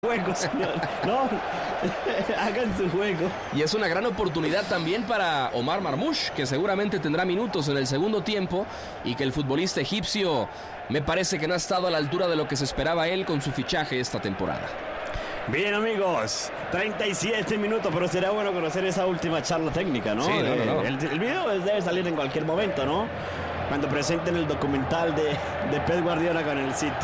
Juego, señor. No, hagan su juego. Y es una gran oportunidad también para Omar Marmoush, que seguramente tendrá minutos en el segundo tiempo y que el futbolista egipcio me parece que no ha estado a la altura de lo que se esperaba él con su fichaje esta temporada. Bien, amigos, 37 minutos, pero será bueno conocer esa última charla técnica, ¿no? Sí, no. El video debe salir en cualquier momento, ¿no? Cuando presenten el documental de Pep Guardiola con el City.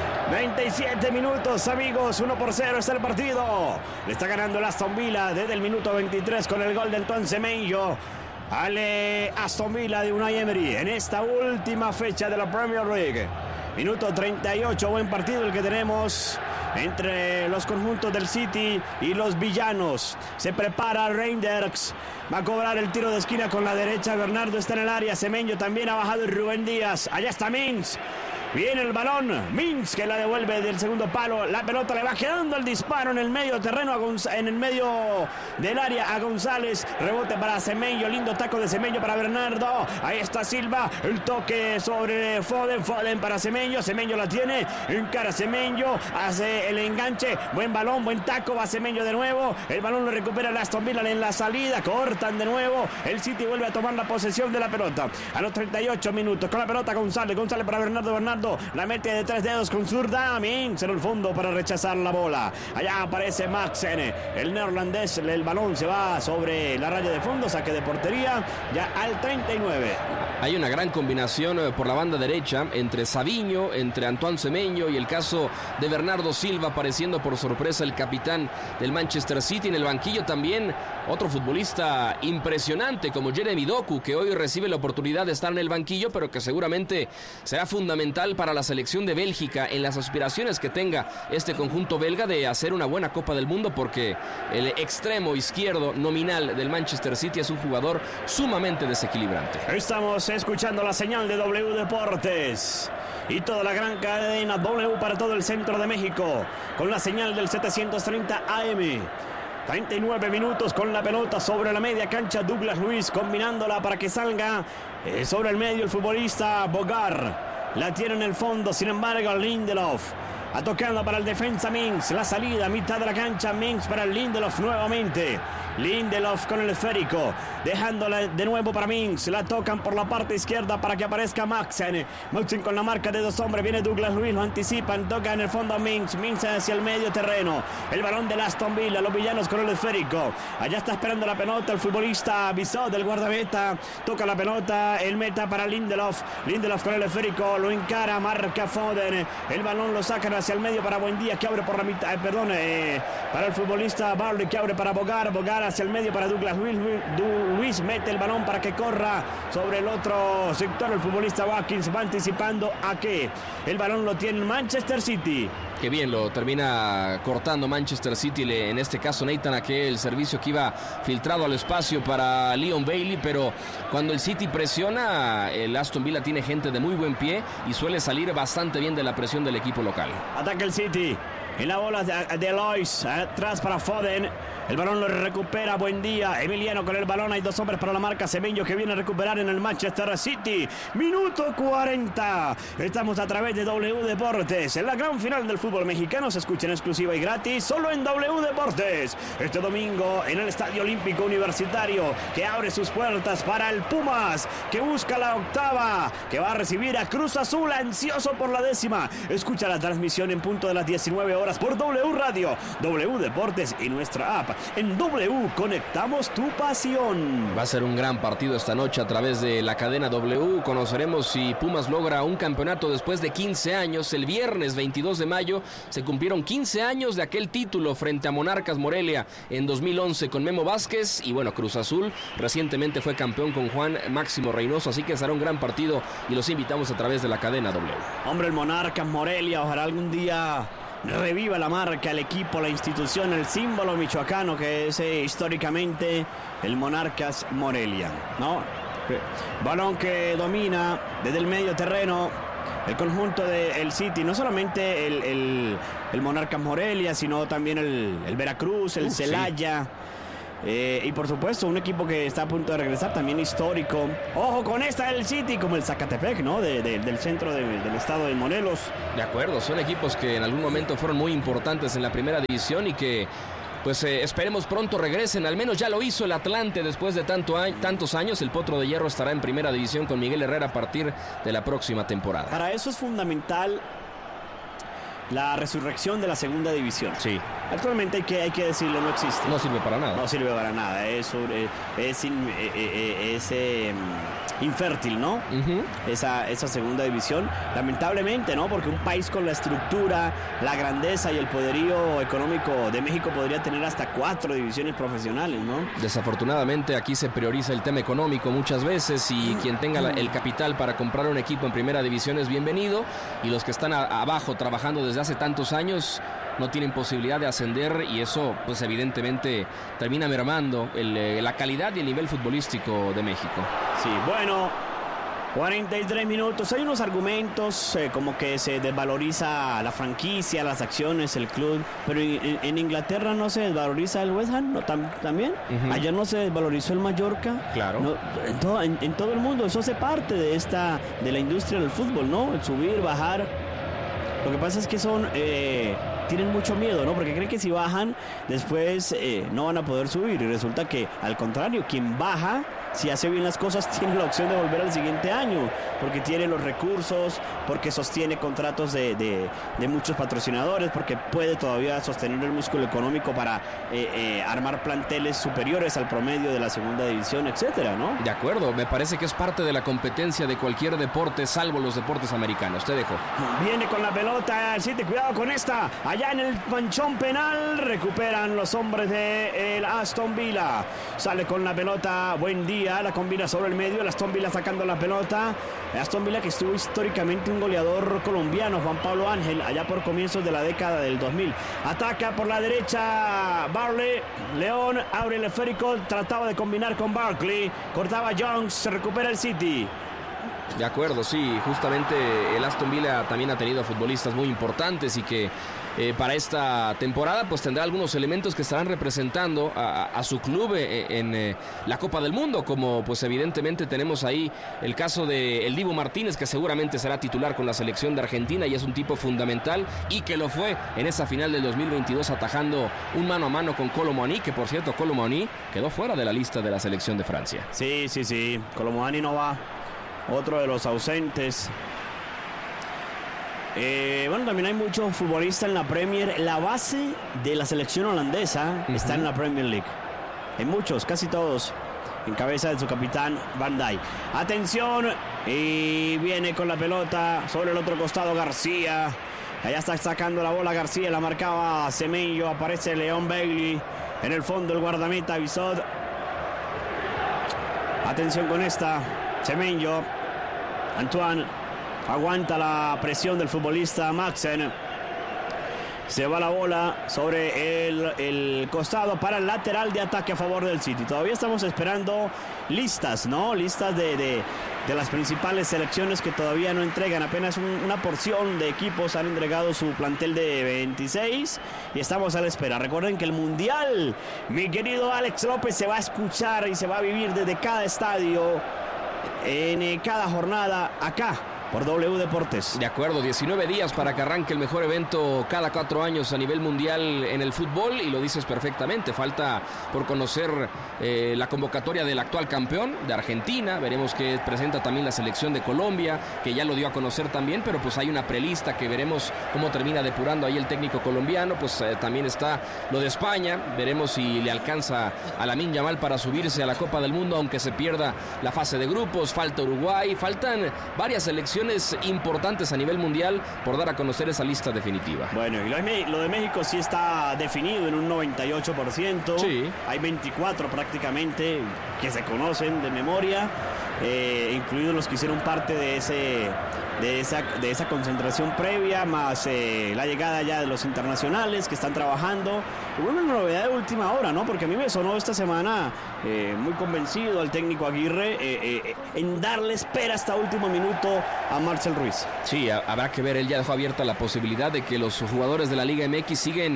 27 minutos, amigos, 1-0 está el partido. Le está ganando el Aston Villa desde el minuto 23 con el gol de Antoine Semenyo al Aston Villa de Unai Emery en esta última fecha de la Premier League. Minuto 38, buen partido el que tenemos entre los conjuntos del City y los villanos. Se prepara Reinders, va a cobrar el tiro de esquina con la derecha. Bernardo está en el área, Semenyo también ha bajado y Rubén Díaz. Allá está Mings. Viene el balón, Mings que la devuelve del segundo palo, la pelota le va quedando el disparo en el medio terreno, en el medio del área a González, rebote para Semenyo, lindo taco de Semenyo para Bernardo, ahí está Silva, el toque sobre Foden para Semenyo, Semenyo la tiene, encara Semenyo, hace el enganche, buen balón, buen taco, va Semenyo de nuevo, el balón lo recupera el Aston Villa en la salida, cortan de nuevo, el City vuelve a tomar la posesión de la pelota, a los 38 minutos, con la pelota González para Bernardo, la mete de 3 dedos con zurda, Mings en el fondo para rechazar la bola. Allá aparece Maxen, el neerlandés, el balón se va sobre la raya de fondo, saque de portería, ya al 39. Hay una gran combinación por la banda derecha entre Savinho, entre Antoine Semenyo y el caso de Bernardo Silva, apareciendo por sorpresa el capitán del Manchester City. En el banquillo también otro futbolista impresionante como Jeremy Doku, que hoy recibe la oportunidad de estar en el banquillo, pero que seguramente será fundamental para la selección de Bélgica en las aspiraciones que tenga este conjunto belga de hacer una buena Copa del Mundo, porque el extremo izquierdo nominal del Manchester City es un jugador sumamente desequilibrante. Estamos escuchando la señal de W Deportes y toda la gran cadena W para todo el centro de México con la señal del 730 AM. 39 minutos con la pelota sobre la media cancha, Douglas Luiz combinándola para que salga sobre el medio el futbolista Bogar. La tiene en el fondo, sin embargo Lindelof tocando para el defensa Mings, la salida, mitad de la cancha, Mings para Lindelof nuevamente. Lindelof con el esférico, dejándola de nuevo para Mings, la tocan por la parte izquierda para que aparezca Maxen con la marca de 2 hombres, viene Douglas Luiz, lo anticipan, toca en el fondo a Mings hacia el medio terreno, el balón del Aston Villa, los villanos con el esférico, allá está esperando la pelota el futbolista Bissot del guardameta, toca la pelota, el meta para Lindelof con el esférico, lo encara, marca Foden, el balón lo sacan hacia el medio para Buendía que abre por la mitad, para el futbolista Barley que abre para Bogar hacia el medio para Douglas Luiz mete el balón para que corra sobre el otro sector, el futbolista Watkins va anticipando a que el balón lo tiene Manchester City. Qué bien, lo termina cortando Manchester City, en este caso Nathan Ake, el servicio que iba filtrado al espacio para Leon Bailey, pero cuando el City presiona, el Aston Villa tiene gente de muy buen pie y suele salir bastante bien de la presión del equipo local. Ataca el City, en la bola de Lois, atrás para Foden, el balón lo recupera Buendía, Emiliano con el balón, hay 2 hombres para la marca, Semenyo que viene a recuperar en el Manchester City, minuto 40, estamos a través de W Deportes, en la gran final del fútbol mexicano, se escucha en exclusiva y gratis, solo en W Deportes, este domingo en el Estadio Olímpico Universitario, que abre sus puertas para el Pumas, que busca la octava, que va a recibir a Cruz Azul, ansioso por la 10ª, escucha la transmisión en punto de las 19 horas por W Radio, W Deportes y nuestra app. En W conectamos tu pasión. Va a ser un gran partido esta noche a través de la cadena W. Conoceremos si Pumas logra un campeonato después de 15 años. El viernes 22 de mayo se cumplieron 15 años de aquel título frente a Monarcas Morelia en 2011 con Memo Vázquez. Y bueno, Cruz Azul recientemente fue campeón con Juan Máximo Reynoso. Así que será un gran partido y los invitamos a través de la cadena W. Hombre, el Monarcas Morelia, ojalá algún día reviva la marca, el equipo, la institución, el símbolo michoacano que es históricamente el Monarcas Morelia, ¿no? Balón que domina desde el medio terreno el conjunto del City, no solamente el Monarcas Morelia, sino también el Veracruz, el Celaya. Y por supuesto, un equipo que está a punto de regresar, también histórico. Ojo con esta del City, como el Zacatepec, ¿no? Del centro del estado de Morelos. De acuerdo, son equipos que en algún momento fueron muy importantes en la primera división y que pues esperemos pronto regresen. Al menos ya lo hizo el Atlante después de tantos años. El Potro de Hierro estará en primera división con Miguel Herrera a partir de la próxima temporada. Para eso es fundamental la resurrección de la segunda división. Sí. Actualmente hay que decirlo, no existe. No sirve para nada. No sirve para nada. Es infértil, ¿no? Uh-huh. Esa segunda división. Lamentablemente, ¿no? Porque un país con la estructura, la grandeza y el poderío económico de México podría tener hasta 4 divisiones profesionales, ¿no? Desafortunadamente aquí se prioriza el tema económico muchas veces y quien tenga el capital para comprar un equipo en primera división es bienvenido, y los que están abajo trabajando desde hace tantos años no tienen posibilidad de ascender, y eso pues evidentemente termina mermando la calidad y el nivel futbolístico de México. Sí, bueno, 43 minutos. Hay unos argumentos como que se desvaloriza la franquicia, las acciones, el club, pero en Inglaterra no se desvaloriza el West Ham, ¿no? ¿También? Uh-huh. Allá no se desvalorizó el Mallorca. Claro. No, en todo el mundo eso hace parte de la industria del fútbol, ¿no? El subir, bajar. Lo que pasa es que tienen mucho miedo, ¿no? Porque creen que si bajan, después no van a poder subir. Y resulta que, al contrario, quien baja, si hace bien las cosas, tiene la opción de volver al siguiente año. Porque tiene los recursos, porque sostiene contratos de muchos patrocinadores, porque puede todavía sostener el músculo económico para armar planteles superiores al promedio de la segunda división, etcétera, ¿no? De acuerdo, me parece que es parte de la competencia de cualquier deporte, salvo los deportes americanos. Te dejo. Viene con la pelota el City, cuidado con esta. Allá en el manchón penal recuperan los hombres del Aston Villa. Sale con la pelota, buen día, la combina sobre el medio, el Aston Villa sacando la pelota. Aston Villa, que estuvo históricamente un goleador colombiano, Juan Pablo Ángel, allá por comienzos de la década del 2000. Ataca por la derecha Barley, León abre el esférico, trataba de combinar con Barkley, cortaba Jones, se recupera el City. De acuerdo, sí, justamente el Aston Villa también ha tenido futbolistas muy importantes y que para esta temporada pues tendrá algunos elementos que estarán representando a su club en la Copa del Mundo, como pues evidentemente tenemos ahí el caso de el Dibu Martínez, que seguramente será titular con la selección de Argentina y es un tipo fundamental, y que lo fue en esa final del 2022 atajando un mano a mano con Kolo Muani, que por cierto Kolo Muani quedó fuera de la lista de la selección de Francia. Sí, Kolo Muani no va. Otro de los ausentes. Bueno, también hay muchos futbolistas en la Premier. La base de la selección holandesa está en la Premier League. Hay muchos, casi todos, en cabeza de su capitán Van Dijk. Atención, y viene con la pelota sobre el otro costado García. Allá está sacando la bola García, la marcaba Semenyo. Aparece Leon Bailey. En el fondo el guardameta Bisot. Atención con esta. Semenyo. Antoine aguanta la presión del futbolista Maxen. Se va la bola sobre el costado para el lateral de ataque a favor del City. Todavía estamos esperando listas, ¿no? Listas de las principales selecciones que todavía no entregan. Apenas una porción de equipos han entregado su plantel de 26 y estamos a la espera. Recuerden que el Mundial, mi querido Alex López, se va a escuchar y se va a vivir desde cada estadio, en cada jornada, acá por W Deportes. De acuerdo, 19 días para que arranque el mejor evento cada 4 años a nivel mundial en el fútbol, y lo dices perfectamente. Falta por conocer la convocatoria del actual campeón de Argentina. Veremos que presenta también la selección de Colombia, que ya lo dio a conocer también, pero pues hay una prelista que veremos cómo termina depurando ahí el técnico colombiano. Pues también está lo de España. Veremos si le alcanza a Lamine Yamal para subirse a la Copa del Mundo, aunque se pierda la fase de grupos. Falta Uruguay, faltan varias selecciones importantes a nivel mundial por dar a conocer esa lista definitiva. Bueno, y lo de México sí está definido en un 98%. Sí. Hay 24 prácticamente que se conocen de memoria, incluidos los que hicieron parte de esa concentración previa, más la llegada ya de los internacionales que están trabajando. Y bueno, una novedad de última hora, ¿no? Porque a mí me sonó esta semana muy convencido al técnico Aguirre en darle espera hasta último minuto a Marcel Ruiz. Sí, habrá que ver. Él ya dejó abierta la posibilidad de que los jugadores de la Liga MX siguen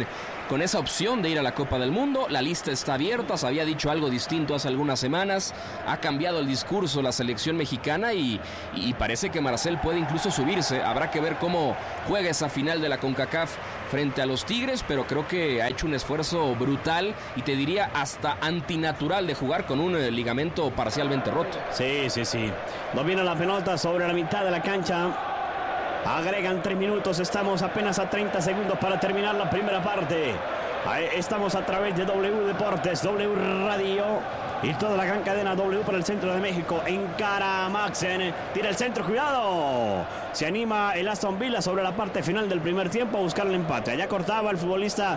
con esa opción de ir a la Copa del Mundo. La lista está abierta, se había dicho algo distinto hace algunas semanas, ha cambiado el discurso la selección mexicana y parece que Marcel puede incluso subirse. Habrá que ver cómo juega esa final de la CONCACAF frente a los Tigres, pero creo que ha hecho un esfuerzo brutal y te diría hasta antinatural de jugar con un ligamento parcialmente roto. Sí. Domina la pelota sobre la mitad de la cancha. Agregan 3 minutos, estamos apenas a 30 segundos para terminar la primera parte. Ahí estamos a través de W Deportes, W Radio y toda la gran cadena W para el centro de México. Encara Maxen, tira el centro, cuidado. Se anima el Aston Villa sobre la parte final del primer tiempo a buscar el empate. Allá cortaba el futbolista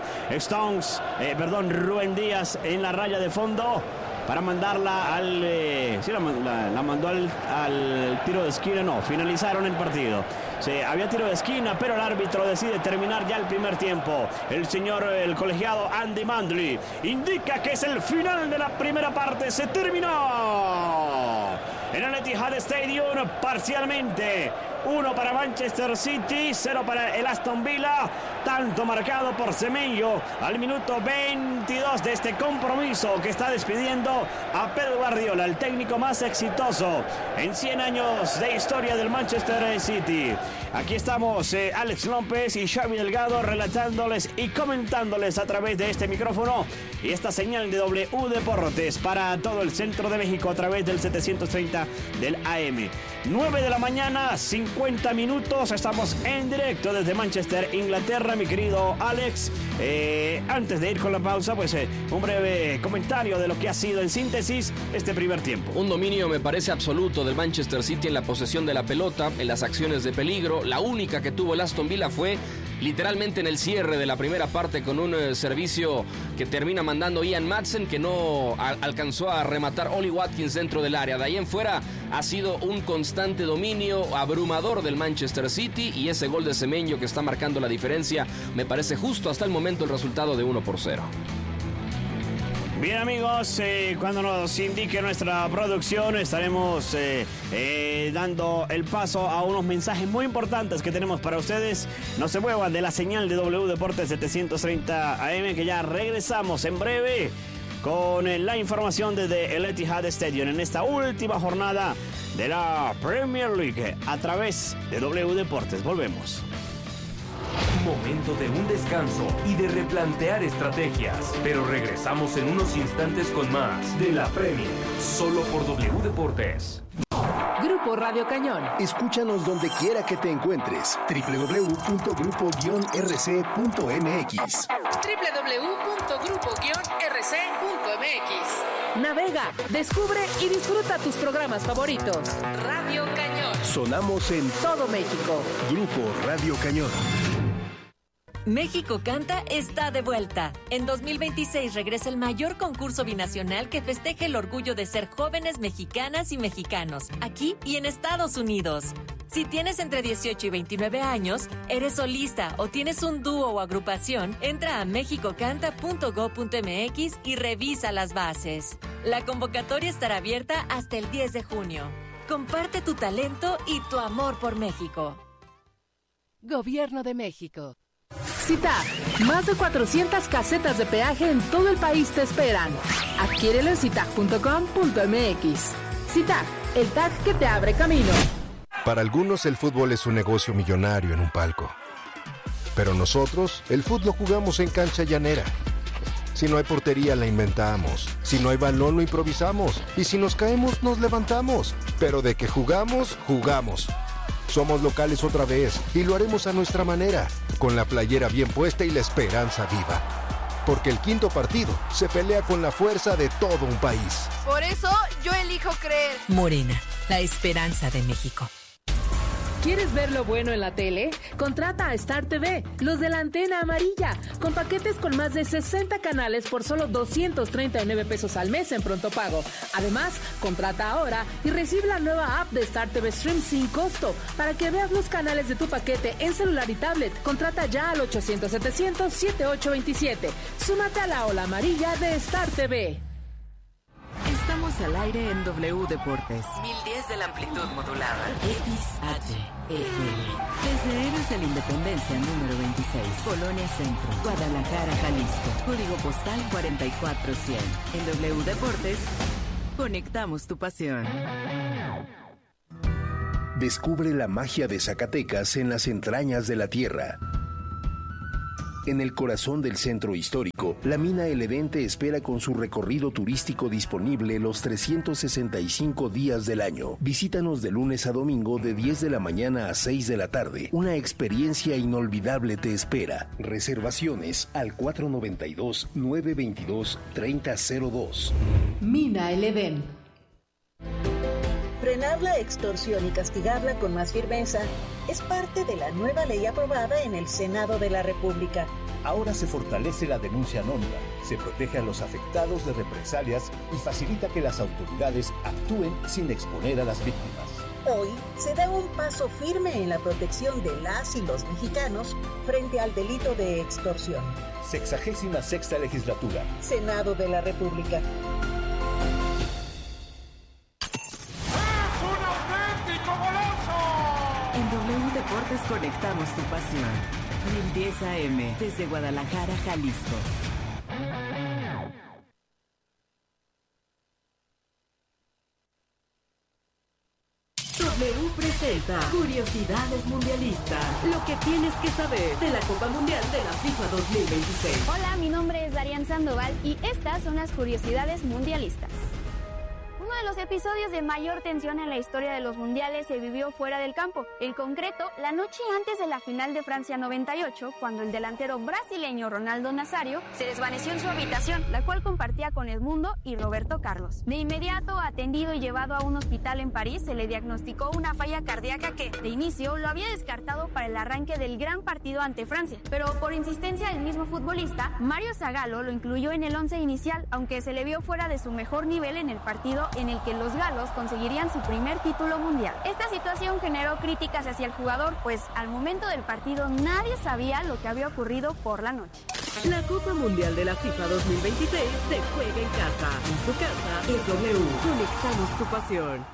Rubén Díaz en la raya de fondo para mandarla al... la mandó al tiro de esquina. No, finalizaron el partido. Sí, había tiro de esquina, pero el árbitro decide terminar ya el primer tiempo. El colegiado Andy Mandley indica que es el final de la primera parte. Se terminó en el Etihad Stadium parcialmente. 1 para Manchester City, 0 para el Aston Villa. Tanto marcado por Semenyo al minuto 22 de este compromiso que está despidiendo a Pep Guardiola, el técnico más exitoso en 100 años de historia del Manchester City. Aquí estamos Alex López y Xavi Delgado relatándoles y comentándoles a través de este micrófono y esta señal de W Deportes para todo el centro de México a través del 730 del AM. 9 de la mañana, 50 minutos. Estamos en directo desde Manchester, Inglaterra, mi querido Alex. Antes de ir con la pausa, pues un breve comentario de lo que ha sido en síntesis este primer tiempo. Un dominio, me parece, absoluto del Manchester City en la posesión de la pelota, en las acciones de peligro. La única que tuvo el Aston Villa fue literalmente en el cierre de la primera parte con un servicio que termina mandando Ian Madsen, que no alcanzó a rematar Oli Watkins dentro del área. De ahí en fuera ha sido un constante dominio abrumador del Manchester City y ese gol de Semenyo que está marcando la diferencia me parece justo hasta el momento el resultado de 1-0. Bien, amigos, cuando nos indique nuestra producción estaremos dando el paso a unos mensajes muy importantes que tenemos para ustedes. No se muevan de la señal de W Deportes 730 AM, que ya regresamos en breve con la información desde el Etihad Stadium en esta última jornada de la Premier League a través de W Deportes. Volvemos. Momento de un descanso y de replantear estrategias. Pero regresamos en unos instantes con más de la Premier, solo por W Deportes. Grupo Radio Cañón. Escúchanos donde quiera que te encuentres. www.grupo-rc.mx. www.grupo-rc.mx. Navega, descubre y disfruta tus programas favoritos. Radio Cañón. Sonamos en todo México. Grupo Radio Cañón. México Canta está de vuelta. En 2026 regresa el mayor concurso binacional que festeje el orgullo de ser jóvenes mexicanas y mexicanos, aquí y en Estados Unidos. Si tienes entre 18 y 29 años, eres solista o tienes un dúo o agrupación, entra a mexicocanta.go.mx y revisa las bases. La convocatoria estará abierta hasta el 10 de junio. Comparte tu talento y tu amor por México. Gobierno de México. CITAG, más de 400 casetas de peaje en todo el país te esperan. Adquiérelo en citag.com.mx. CITAG, el tag que te abre camino. Para algunos el fútbol es un negocio millonario en un palco. Pero nosotros, el fútbol lo jugamos en cancha llanera. Si no hay portería, la inventamos. Si no hay balón, lo improvisamos. Y si nos caemos, nos levantamos. Pero de que jugamos, jugamos. Somos locales otra vez y lo haremos a nuestra manera, con la playera bien puesta y la esperanza viva. Porque el quinto partido se pelea con la fuerza de todo un país. Por eso yo elijo creer. Morena, la esperanza de México. ¿Quieres ver lo bueno en la tele? Contrata a Star TV, los de la antena amarilla, con paquetes con más de 60 canales por solo 239 pesos al mes en pronto pago. Además, contrata ahora y recibe la nueva app de Star TV Stream sin costo para que veas los canales de tu paquete en celular y tablet. Contrata ya al 800-700-7827. Súmate a la ola amarilla de Star TV. Estamos al aire en W Deportes. 1010 de la amplitud modulada. XHEL. Desde Héroes de la Independencia número 26. Colonia Centro. Guadalajara, Jalisco. Código postal 44100. En W Deportes, conectamos tu pasión. Descubre la magia de Zacatecas en las entrañas de la tierra. En el corazón del centro histórico, la mina El Edén te espera con su recorrido turístico disponible los 365 días del año. Visítanos de lunes a domingo de 10 de la mañana a 6 de la tarde. Una experiencia inolvidable te espera. Reservaciones al 492-922-3002. Mina El Edén. Frenar la extorsión y castigarla con más firmeza es parte de la nueva ley aprobada en el Senado de la República. Ahora se fortalece la denuncia anónima, se protege a los afectados de represalias y facilita que las autoridades actúen sin exponer a las víctimas. Hoy se da un paso firme en la protección de las y los mexicanos frente al delito de extorsión. 66ª legislatura. Senado de la República. En W Deportes conectamos tu pasión. 1010 AM, desde Guadalajara, Jalisco. W presenta Curiosidades Mundialistas. Lo que tienes que saber de la Copa Mundial de la FIFA 2026. Hola, mi nombre es Darian Sandoval y estas son las Curiosidades Mundialistas. Uno de los episodios de mayor tensión en la historia de los mundiales se vivió fuera del campo. En concreto, la noche antes de la final de Francia 98, cuando el delantero brasileño Ronaldo Nazário se desvaneció en su habitación, la cual compartía con Edmundo y Roberto Carlos. De inmediato, atendido y llevado a un hospital en París, se le diagnosticó una falla cardíaca que, de inicio, lo había descartado para el arranque del gran partido ante Francia. Pero por insistencia del mismo futbolista, Mario Zagallo lo incluyó en el once inicial, aunque se le vio fuera de su mejor nivel en el partido en el que los galos conseguirían su primer título mundial. Esta situación generó críticas hacia el jugador, pues al momento del partido nadie sabía lo que había ocurrido por la noche. La Copa Mundial de la FIFA 2026 se juega en casa. En tu casa es W. Conectamos tu pasión.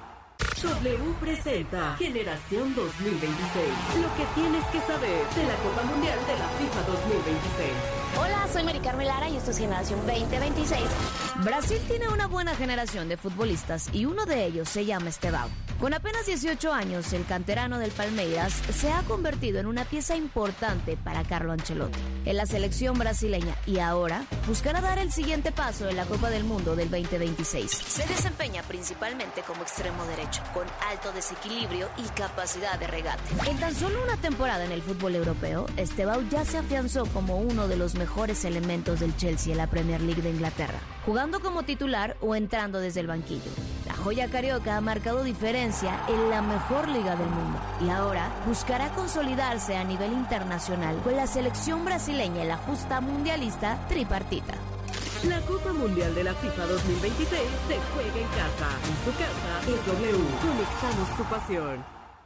W presenta Generación 2026. Lo que tienes que saber de la Copa Mundial de la FIFA 2026. Hola, soy Mari Carmen Lara y esto es Generación 2026. Brasil tiene una buena generación de futbolistas y uno de ellos se llama Estevão. Con apenas 18 años, el canterano del Palmeiras se ha convertido en una pieza importante para Carlo Ancelotti en la selección brasileña y ahora buscará dar el siguiente paso en la Copa del Mundo del 2026. Se desempeña principalmente como extremo derecho, con alto desequilibrio y capacidad de regate. En tan solo una temporada en el fútbol europeo, Estevão ya se afianzó como uno de los mejores elementos del Chelsea en la Premier League de Inglaterra, jugando como titular o entrando desde el banquillo. La joya carioca ha marcado diferencia en la mejor liga del mundo y ahora buscará consolidarse a nivel internacional con la selección brasileña en la justa mundialista tripartita. La Copa Mundial de la FIFA 2026 se juega en casa. En tu casa es W. Conectamos tu pasión.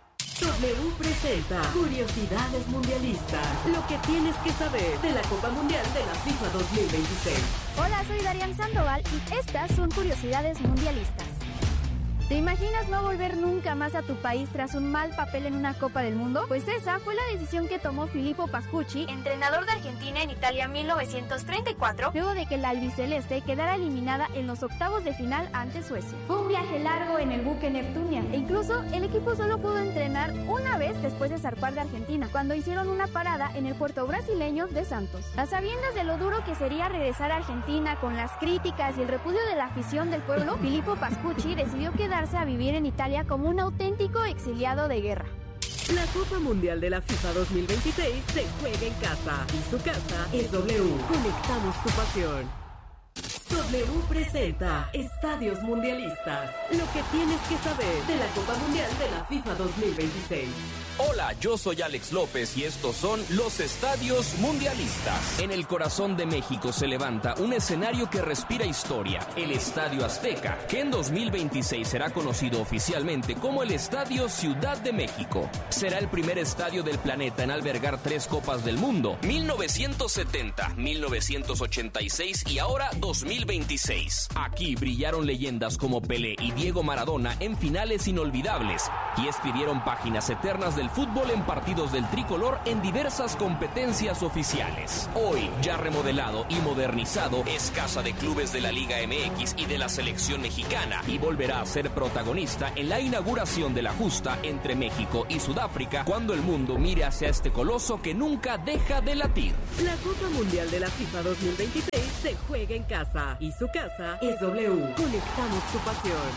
W presenta Curiosidades Mundialistas. Lo que tienes que saber de la Copa Mundial de la FIFA 2026. Hola, soy Darian Sandoval y estas son Curiosidades Mundialistas. ¿Te imaginas no volver nunca más a tu país tras un mal papel en una Copa del Mundo? Pues esa fue la decisión que tomó Filippo Pascucci, entrenador de Argentina en Italia 1934, luego de que la albiceleste quedara eliminada en los octavos de final ante Suecia. Fue un viaje largo en el buque Neptunia e incluso el equipo solo pudo entrenar una vez después de zarpar de Argentina, cuando hicieron una parada en el puerto brasileño de Santos. A sabiendas de lo duro que sería regresar a Argentina con las críticas y el repudio de la afición del pueblo, Filippo Pascucci decidió quedarse a vivir en Italia como un auténtico exiliado de guerra. La Copa Mundial de la FIFA 2026 se juega en casa. En su casa es W. Conectamos tu pasión. W presenta Estadios Mundialistas. Lo que tienes que saber de la Copa Mundial de la FIFA 2026. Hola, yo soy Alex López y estos son los Estadios Mundialistas. En el corazón de México se levanta un escenario que respira historia, el Estadio Azteca, que en 2026 será conocido oficialmente como el Estadio Ciudad de México. Será el primer estadio del planeta en albergar 3 Copas del Mundo, 1970, 1986 y ahora 2026. 2026. Aquí brillaron leyendas como Pelé y Diego Maradona en finales inolvidables y escribieron páginas eternas del fútbol en partidos del tricolor en diversas competencias oficiales. Hoy, ya remodelado y modernizado, es casa de clubes de la Liga MX y de la selección mexicana y volverá a ser protagonista en la inauguración de la justa entre México y Sudáfrica cuando el mundo mire hacia este coloso que nunca deja de latir. La Copa Mundial de la FIFA 2026 se juega en casa y su casa es W. Conectamos tu pasión.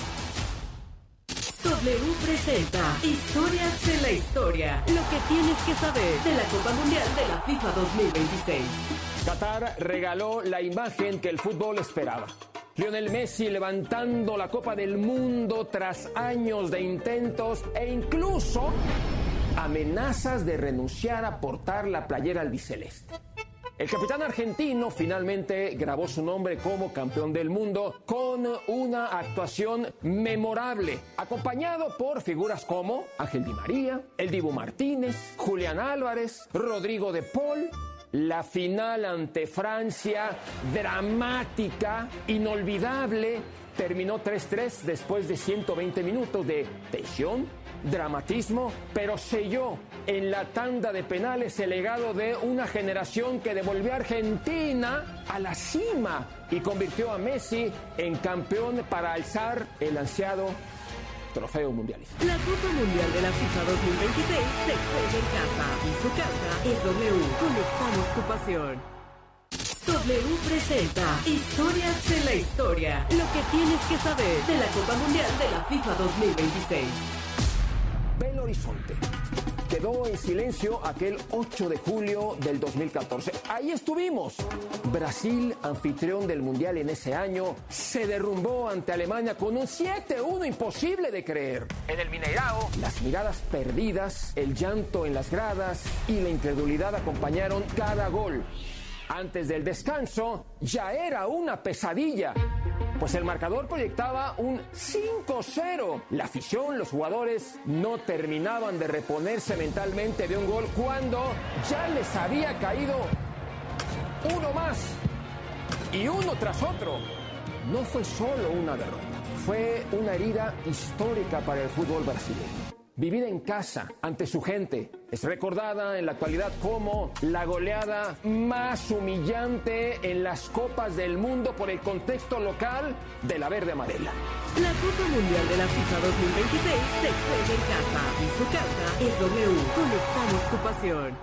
W presenta Historias de la Historia. Lo que tienes que saber de la Copa Mundial de la FIFA 2026. Qatar regaló la imagen que el fútbol esperaba. Lionel Messi levantando la Copa del Mundo tras años de intentos e incluso amenazas de renunciar a portar la playera albiceleste. El capitán argentino finalmente grabó su nombre como campeón del mundo con una actuación memorable, acompañado por figuras como Ángel Di María, el Dibu Martínez, Julián Álvarez, Rodrigo de Paul. La final ante Francia, dramática, inolvidable, terminó 3-3 después de 120 minutos de tensión, dramatismo, pero selló en la tanda de penales el legado de una generación que devolvió a Argentina a la cima y convirtió a Messi en campeón para alzar el ansiado trofeo mundialista. La Copa Mundial de la FIFA 2026 se juega en casa y su casa es W. Conectamos tu pasión. W presenta Historias de la Historia. Lo que tienes que saber de la Copa Mundial de la FIFA 2026. Belo Horizonte. Quedó en silencio aquel 8 de julio del 2014. Ahí estuvimos. Brasil, anfitrión del Mundial en ese año, se derrumbó ante Alemania con un 7-1 imposible de creer. En el Mineirao, las miradas perdidas, el llanto en las gradas y la incredulidad acompañaron cada gol. Antes del descanso, ya era una pesadilla, pues el marcador proyectaba un 5-0. La afición, los jugadores, no terminaban de reponerse mentalmente de un gol cuando ya les había caído uno más y uno tras otro. No fue solo una derrota, fue una herida histórica para el fútbol brasileño. Vivida en casa, ante su gente, es recordada en la actualidad como la goleada más humillante en las Copas del Mundo por el contexto local de la verde amarela. La Copa Mundial de la FIFA 2026 se juega en casa y su casa es W. Conectamos tu pasión.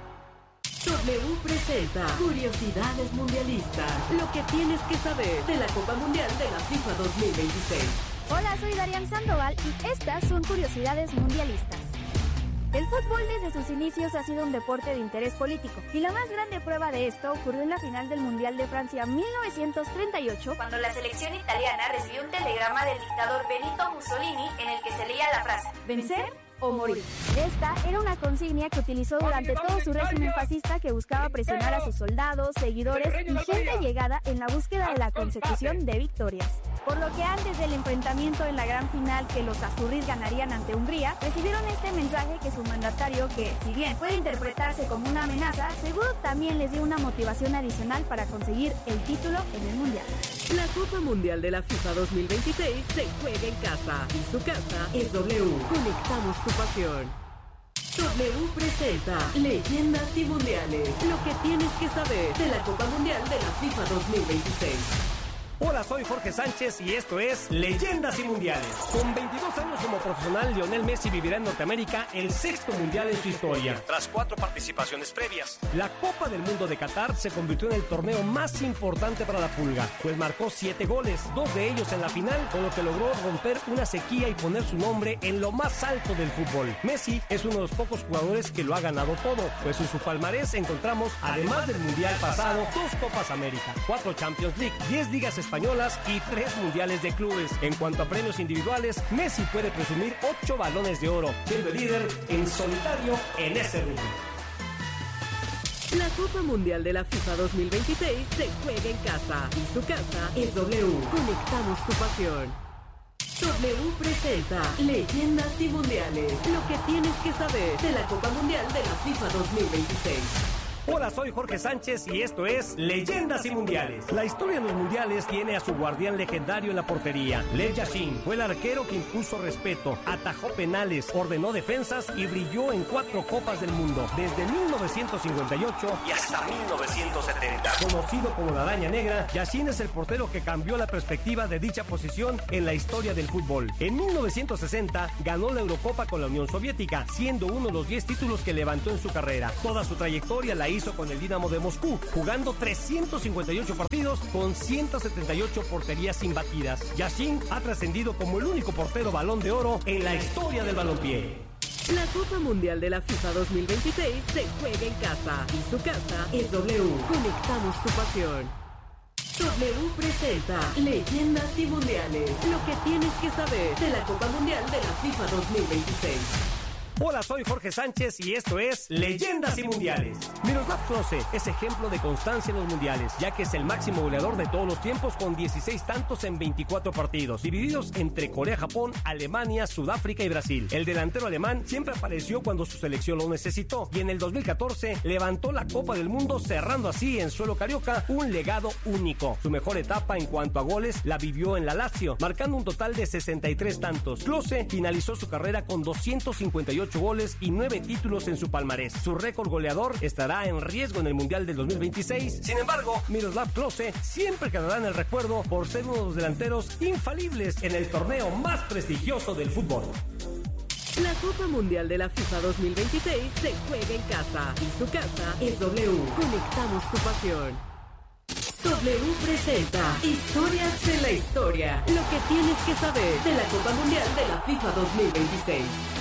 W presenta Curiosidades Mundialistas. Lo que tienes que saber de la Copa Mundial de la FIFA 2026. Hola, soy Darian Sandoval y estas son Curiosidades Mundialistas. El fútbol desde sus inicios ha sido un deporte de interés político y la más grande prueba de esto ocurrió en la final del Mundial de Francia 1938 cuando la selección italiana recibió un telegrama del dictador Benito Mussolini en el que se leía la frase «¿Vencer o morir?». Esta era una consigna que utilizó durante todo su régimen fascista que buscaba presionar a sus soldados, seguidores y gente llegada en la búsqueda de la consecución de victorias. Por lo que antes del enfrentamiento en la gran final que los azurris ganarían ante Hungría, recibieron este mensaje que su mandatario, que si bien puede interpretarse como una amenaza, seguro también les dio una motivación adicional para conseguir el título en el Mundial. La Copa Mundial de la FIFA 2026 se juega en casa y su casa es W. Conectamos tu pasión. W presenta Leyendas y Mundiales. Lo que tienes que saber de la Copa Mundial de la FIFA 2026. Hola, soy Jorge Sánchez y esto es Leyendas y Mundiales. Con 22 años como profesional, Lionel Messi vivirá en Norteamérica el 6º Mundial en su historia, tras 4 participaciones previas. La Copa del Mundo de Qatar se convirtió en el torneo más importante para la Pulga, pues marcó 7 goles, 2 de ellos en la final, con lo que logró romper una sequía y poner su nombre en lo más alto del fútbol. Messi es uno de los pocos jugadores que lo ha ganado todo, pues en su palmarés encontramos, además del Mundial pasado, 2 Copas América, 4 Champions League, 10 ligas españolas y 3 mundiales de clubes. En cuanto a premios individuales, Messi puede presumir 8 balones de oro, siendo el líder en solitario en ese rubro. La Copa Mundial de la FIFA 2026 se juega en casa y su casa es W. Conectamos tu pasión. W presenta Leyendas y Mundiales. Lo que tienes que saber de la Copa Mundial de la FIFA 2026. Hola, soy Jorge Sánchez y esto es Leyendas y Mundiales. La historia de los mundiales tiene a su guardián legendario en la portería. Lev Yashin fue el arquero que impuso respeto, atajó penales, ordenó defensas y brilló en 4 copas del mundo, desde 1958 y hasta 1970. Conocido como la Araña Negra, Yashin es el portero que cambió la perspectiva de dicha posición en la historia del fútbol. En 1960 ganó la Eurocopa con la Unión Soviética, siendo uno de los 10 títulos que levantó en su carrera. Toda su trayectoria la hizo con el Dinamo de Moscú, jugando 358 partidos con 178 porterías imbatidas. Yashin ha trascendido como el único portero Balón de Oro en la historia del balompié. La Copa Mundial de la FIFA 2026 se juega en casa y su casa es W. Conectamos tu pasión. W presenta Leyendas y Mundiales. Lo que tienes que saber de la Copa Mundial de la FIFA 2026. Hola, soy Jorge Sánchez y esto es Leyendas y Mundiales. Miroslav Klose es ejemplo de constancia en los mundiales, ya que es el máximo goleador de todos los tiempos con 16 tantos en 24 partidos, divididos entre Corea, Japón, Alemania, Sudáfrica y Brasil. El delantero alemán siempre apareció cuando su selección lo necesitó y en el 2014 levantó la Copa del Mundo, cerrando así en suelo carioca un legado único. Su mejor etapa en cuanto a goles la vivió en la Lazio, marcando un total de 63 tantos. Klose finalizó su carrera con 258 goles y 9 títulos en su palmarés. Su récord goleador estará en riesgo en el Mundial del 2026. Sin embargo, Miroslav Klose siempre quedará en el recuerdo por ser uno de los delanteros infalibles en el torneo más prestigioso del fútbol. La Copa Mundial de la FIFA 2026 se juega en casa y su casa es W. Conectamos tu pasión. W presenta Historias de la Historia. Lo que tienes que saber de la Copa Mundial de la FIFA 2026.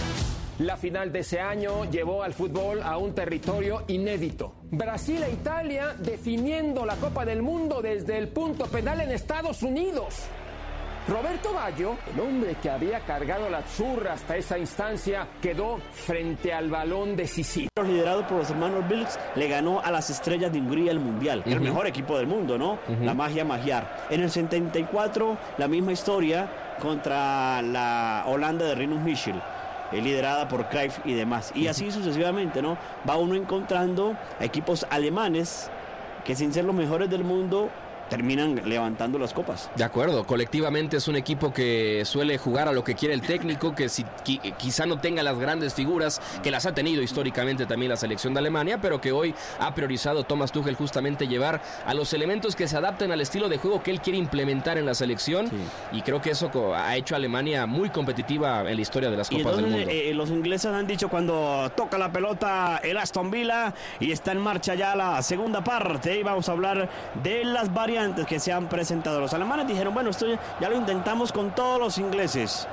La final de ese año llevó al fútbol a un territorio inédito. Brasil e Italia definiendo la Copa del Mundo desde el punto penal en Estados Unidos. Roberto Baggio, el hombre que había cargado la azzurra hasta esa instancia, quedó frente al balón decisivo. Liderado por los hermanos Bilks, le ganó a las Estrellas de Hungría el Mundial, el mejor equipo del mundo, ¿no? La magia magiar. En el 74, la misma historia contra la Holanda de Rinus Michel, liderada por Cruyff y demás. Y así sucesivamente, ¿no? Va uno encontrando equipos alemanes que sin ser los mejores del mundo terminan levantando las copas. De acuerdo, colectivamente es un equipo que suele jugar a lo que quiere el técnico, que quizá no tenga las grandes figuras que las ha tenido históricamente también la selección de Alemania, pero que hoy ha priorizado Thomas Tuchel justamente llevar a los elementos que se adapten al estilo de juego que él quiere implementar en la selección, y creo que eso ha hecho a Alemania muy competitiva en la historia de las Copas del Mundo. Los ingleses han dicho cuando toca la pelota el Aston Villa y está en marcha ya la segunda parte, y vamos a hablar de las variantes que se han presentado. Los alemanes dijeron, bueno, esto ya lo intentamos con todos los ingleses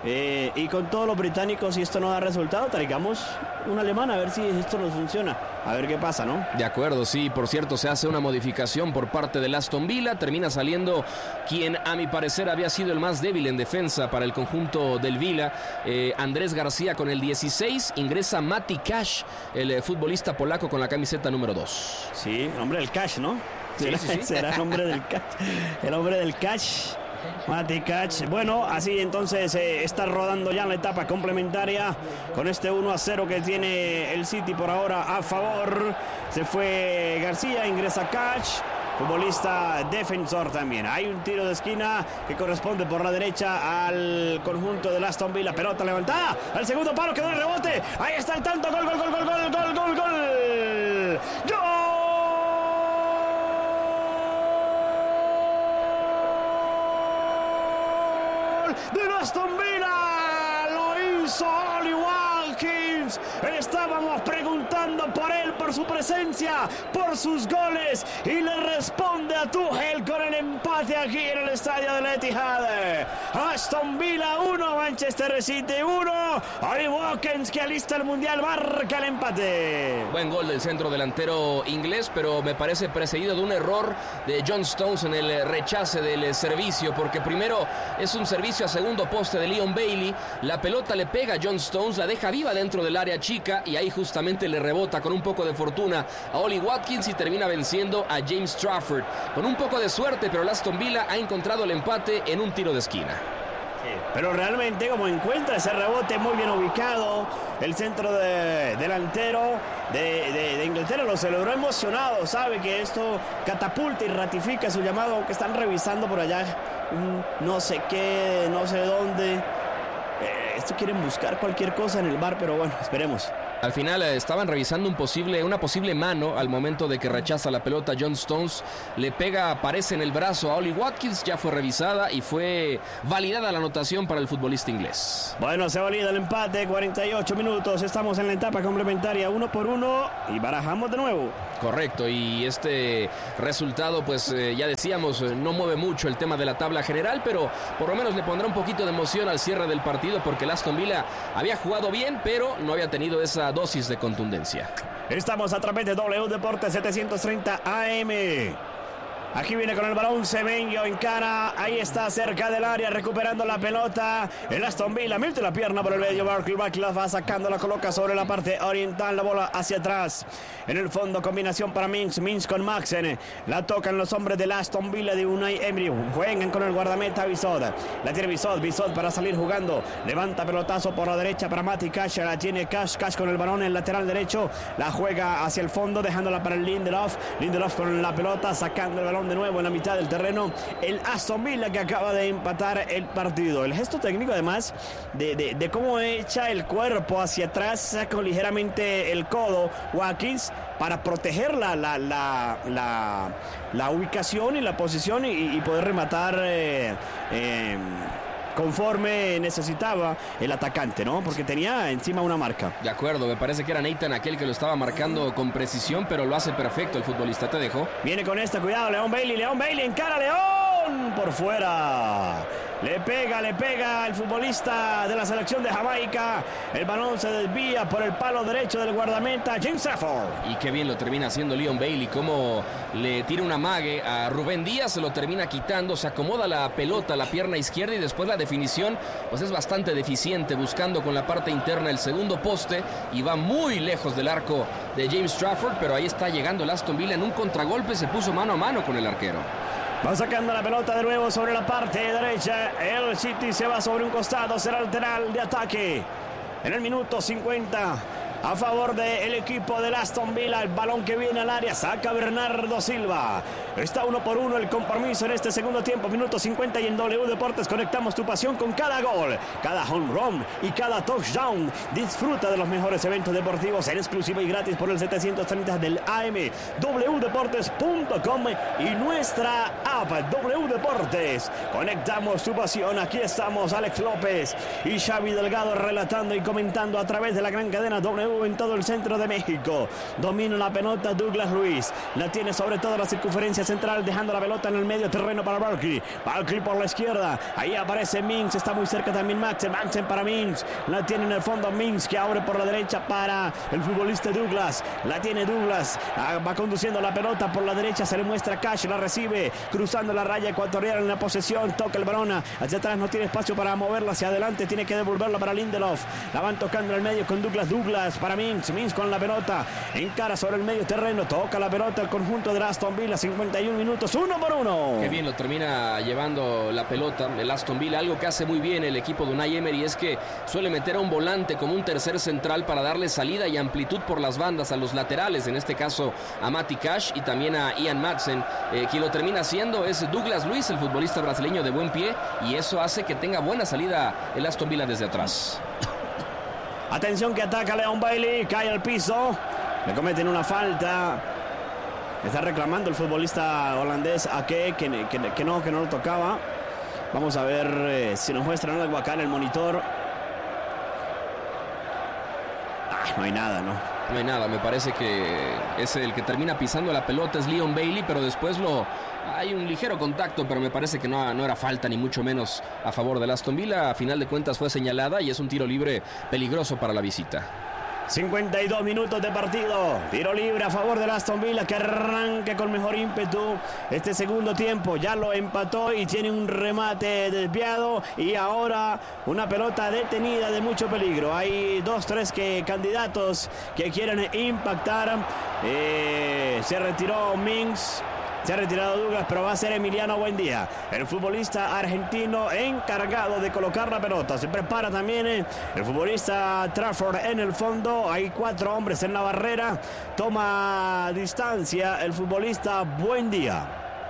y con todos los británicos, y esto no da resultado, traigamos un alemán a ver si esto nos funciona, a ver qué pasa, ¿no? De acuerdo, sí, por cierto, se hace una modificación por parte del Aston Villa, termina saliendo quien a mi parecer había sido el más débil en defensa para el conjunto del Villa, Andrés García con el 16, ingresa Mati Cash, el futbolista polaco con la camiseta número 2. Sí, el hombre del cash, ¿no? Sí. Será el hombre del cash. El hombre del cash. Mati Cash. Bueno, así entonces está rodando ya en la etapa complementaria con este 1-0 que tiene el City por ahora a favor. Se fue García, ingresa Cash, futbolista defensor también. Hay un tiro de esquina que corresponde por la derecha al conjunto del Aston Villa. Pelota levantada al segundo palo, quedó el rebote. Ahí está el tanto. Gol. De Aston Villa, lo hizo Ollie Watkins. Estábamos preguntando por él, por su presencia, por sus goles, y le responde a Tuchel con el empate aquí en el estadio del Etihad. Aston Villa 1, Manchester City 1. Ollie Watkins, que alista el Mundial, marca el empate. Buen gol del centro delantero inglés, pero me parece precedido de un error de John Stones en el rechace del servicio, porque primero es un servicio a segundo poste de Leon Bailey, la pelota le pega a John Stones, la deja viva dentro del área chica y ahí justamente le rebota con un poco de fortuna a Ollie Watkins y termina venciendo a James Trafford. Con un poco de suerte, pero el Aston Villa ha encontrado el empate en un tiro de esquina. Pero realmente como encuentra ese rebote muy bien ubicado, el centro delantero de Inglaterra lo celebró emocionado, sabe que esto catapulta y ratifica su llamado, aunque están revisando por allá no sé qué, no sé dónde. Esto quieren buscar cualquier cosa en el VAR, pero bueno, esperemos. Al final estaban revisando una posible mano al momento de que rechaza la pelota. John Stones le pega, aparece en el brazo a Ollie Watkins, ya fue revisada y fue validada la anotación para el futbolista inglés. Bueno, se valida el empate, 48 minutos, estamos en la etapa complementaria, 1-1 y barajamos de nuevo. Correcto, y este resultado, pues ya decíamos, no mueve mucho el tema de la tabla general, pero por lo menos le pondrá un poquito de emoción al cierre del partido, porque el Aston Villa había jugado bien, pero no había tenido esa dosis de contundencia. Estamos a través de W Deportes 730 AM. Aquí viene con el balón Semenyo, encara, ahí está cerca del área, recuperando la pelota. El Aston Villa mete la pierna por el medio. Barkley la va sacando, la coloca sobre la parte oriental, la bola hacia atrás. En el fondo, combinación para Mings con Maxen. La tocan los hombres del Aston Villa de Unai Emery. Juegan con el guardameta Bisod. La tiene Bisod para salir jugando. Levanta pelotazo por la derecha para Matty Cash. La tiene Cash con el balón en el lateral derecho. La juega hacia el fondo, dejándola para el Lindelof. Lindelof con la pelota, sacando el balón de nuevo en la mitad del terreno. El Aston Villa que acaba de empatar el partido. El gesto técnico, además, de cómo echa el cuerpo hacia atrás, saca ligeramente el codo Watkins para proteger la ubicación y la posición y poder rematar conforme necesitaba el atacante, ¿no? Porque tenía encima una marca. De acuerdo, me parece que era Nathan aquel que lo estaba marcando con precisión, pero lo hace perfecto el futbolista. Te dejo. Viene con esta, cuidado, Leon Bailey, encara León por fuera. Le pega el futbolista de la selección de Jamaica. El balón se desvía por el palo derecho del guardameta James Trafford. Y qué bien lo termina haciendo Leon Bailey, como le tira un amague a Rubén Díaz, se lo termina quitando, se acomoda la pelota a la pierna izquierda y después la definición pues es bastante deficiente, buscando con la parte interna el segundo poste y va muy lejos del arco de James Trafford, pero ahí está llegando el Aston Villa en un contragolpe, se puso mano a mano con el arquero. Va sacando la pelota de nuevo sobre la parte derecha. El City se va sobre un costado, será lateral de ataque. En el minuto 50 a favor del equipo del Aston Villa. El balón que viene al área, saca Bernardo Silva. Está 1-1 el compromiso en este segundo tiempo. Minuto 50 y en W Deportes conectamos tu pasión con cada gol, cada home run y cada touchdown. Disfruta de los mejores eventos deportivos en exclusiva y gratis por el 730 del AM, wdeportes.com y nuestra app W Deportes. Conectamos tu pasión. Aquí estamos Alex López y Xavi Delgado relatando y comentando a través de la gran cadena W en todo el centro de México. Domina la pelota Douglas Luiz, la tiene sobre todo la circunferencia central, dejando la pelota en el medio terreno para Barkley por la izquierda, ahí aparece Mings, está muy cerca también Maxen para Mings, la tiene en el fondo Mings, que abre por la derecha para el futbolista Douglas, la tiene Douglas, va conduciendo la pelota por la derecha, se le muestra Cash, la recibe, cruzando la raya ecuatoriana en la posesión, toca el balón hacia atrás, no tiene espacio para moverla hacia adelante, tiene que devolverla para Lindelof, la van tocando en el medio con Douglas para Mings con la pelota, encara sobre el medio terreno, toca la pelota el conjunto de Aston Villa, 51 minutos, 1-1. Qué bien lo termina llevando la pelota el Aston Villa. Algo que hace muy bien el equipo de Unai Emery es que suele meter a un volante como un tercer central para darle salida y amplitud por las bandas a los laterales, en este caso a Matty Cash y también a Ian Maxen. Quien lo termina haciendo es Douglas Luiz, el futbolista brasileño de buen pie, y eso hace que tenga buena salida el Aston Villa desde atrás. Atención que ataca Leon Bailey, cae al piso, le cometen una falta. Está reclamando el futbolista holandés que no lo tocaba. Vamos a ver si nos muestran algo acá en el monitor. No hay nada, ¿no? No hay nada, me parece que es el que termina pisando la pelota, es Leon Bailey, pero después hay un ligero contacto, pero me parece que no era falta, ni mucho menos a favor del Aston Villa. A final de cuentas fue señalada y es un tiro libre peligroso para la visita. 52 minutos de partido, tiro libre a favor del Aston Villa, que arranque con mejor ímpetu este segundo tiempo, ya lo empató y tiene un remate desviado y ahora una pelota detenida de mucho peligro. Hay 2-3 candidatos que quieren impactar. Se retiró Mings Se ha retirado Douglas, pero va a ser Emiliano Buendía, el futbolista argentino encargado de colocar la pelota. Se prepara también el futbolista Trafford en el fondo. Hay 4 hombres en la barrera. Toma distancia el futbolista Buendía.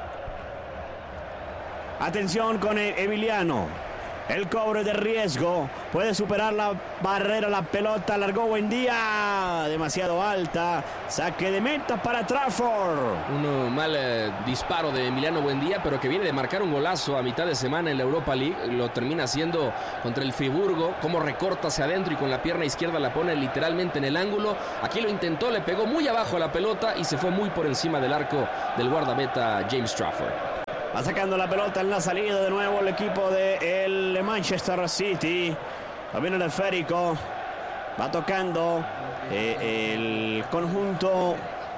Atención con Emiliano. El cobre de riesgo. Puede superar la barrera, la pelota. Largó Buendía. Demasiado alta. Saque de meta para Trafford. Un mal disparo de Emiliano Buendía, pero que viene de marcar un golazo a mitad de semana en la Europa League. Lo termina haciendo contra el Friburgo. Como recorta hacia adentro y con la pierna izquierda la pone literalmente en el ángulo. Aquí lo intentó, le pegó muy abajo a la pelota y se fue muy por encima del arco del guardameta James Trafford. Va sacando la pelota en la salida de nuevo el equipo de Manchester City. También el esférico. Va tocando el conjunto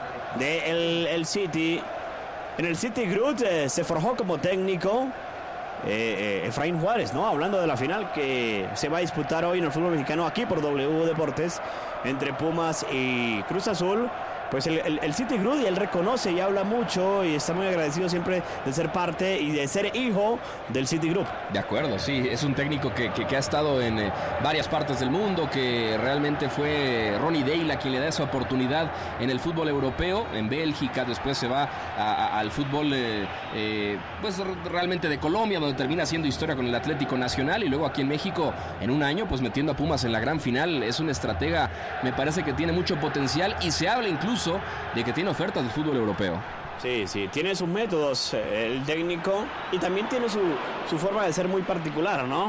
del City. En el City Group se forjó como técnico Efraín Juárez, ¿no? Hablando de la final que se va a disputar hoy en el fútbol mexicano aquí por W Deportes entre Pumas y Cruz Azul. Pues el City Group, y él reconoce y habla mucho y está muy agradecido siempre de ser parte y de ser hijo del City Group. De acuerdo, sí, es un técnico que ha estado en varias partes del mundo, que realmente fue Ronnie Deila quien le da esa oportunidad en el fútbol europeo, en Bélgica, después se va al fútbol pues realmente de Colombia, donde termina haciendo historia con el Atlético Nacional, y luego aquí en México en un año pues metiendo a Pumas en la gran final. Es un estratega, me parece que tiene mucho potencial, y se habla incluso de que tiene ofertas del fútbol europeo. Sí, tiene sus métodos el técnico, y también tiene su forma de ser muy particular, ¿no?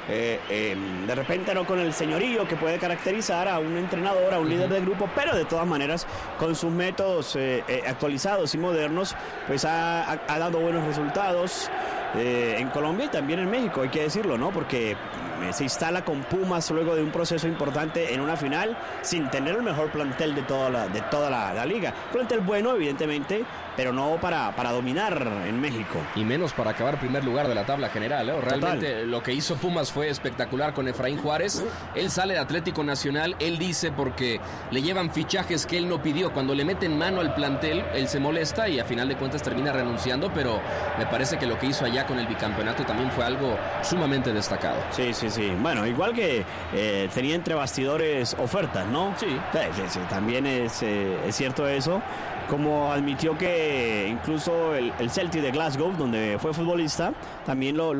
De repente no con el señorío que puede caracterizar a un entrenador, a un líder de grupo, pero de todas maneras con sus métodos actualizados y modernos, pues ha dado buenos resultados en Colombia y también en México, hay que decirlo, ¿no? Porque se instala con Pumas luego de un proceso importante en una final sin tener el mejor plantel de toda la liga. Plantel bueno, evidentemente, pero no para dominar en México. Y menos para acabar primer lugar de la tabla general, ¿eh? Realmente total. Lo que hizo Pumas fue espectacular con Efraín Juárez. Él sale de Atlético Nacional, él dice, porque le llevan fichajes que él no pidió. Cuando le meten mano al plantel, él se molesta y a final de cuentas termina renunciando, pero me parece que lo que hizo allá con el bicampeonato también fue algo sumamente destacado. Sí. Bueno, igual que tenía entre bastidores ofertas, ¿no? Sí. También es cierto eso. Como admitió que incluso el Celtic de Glasgow, donde fue futbolista, también lo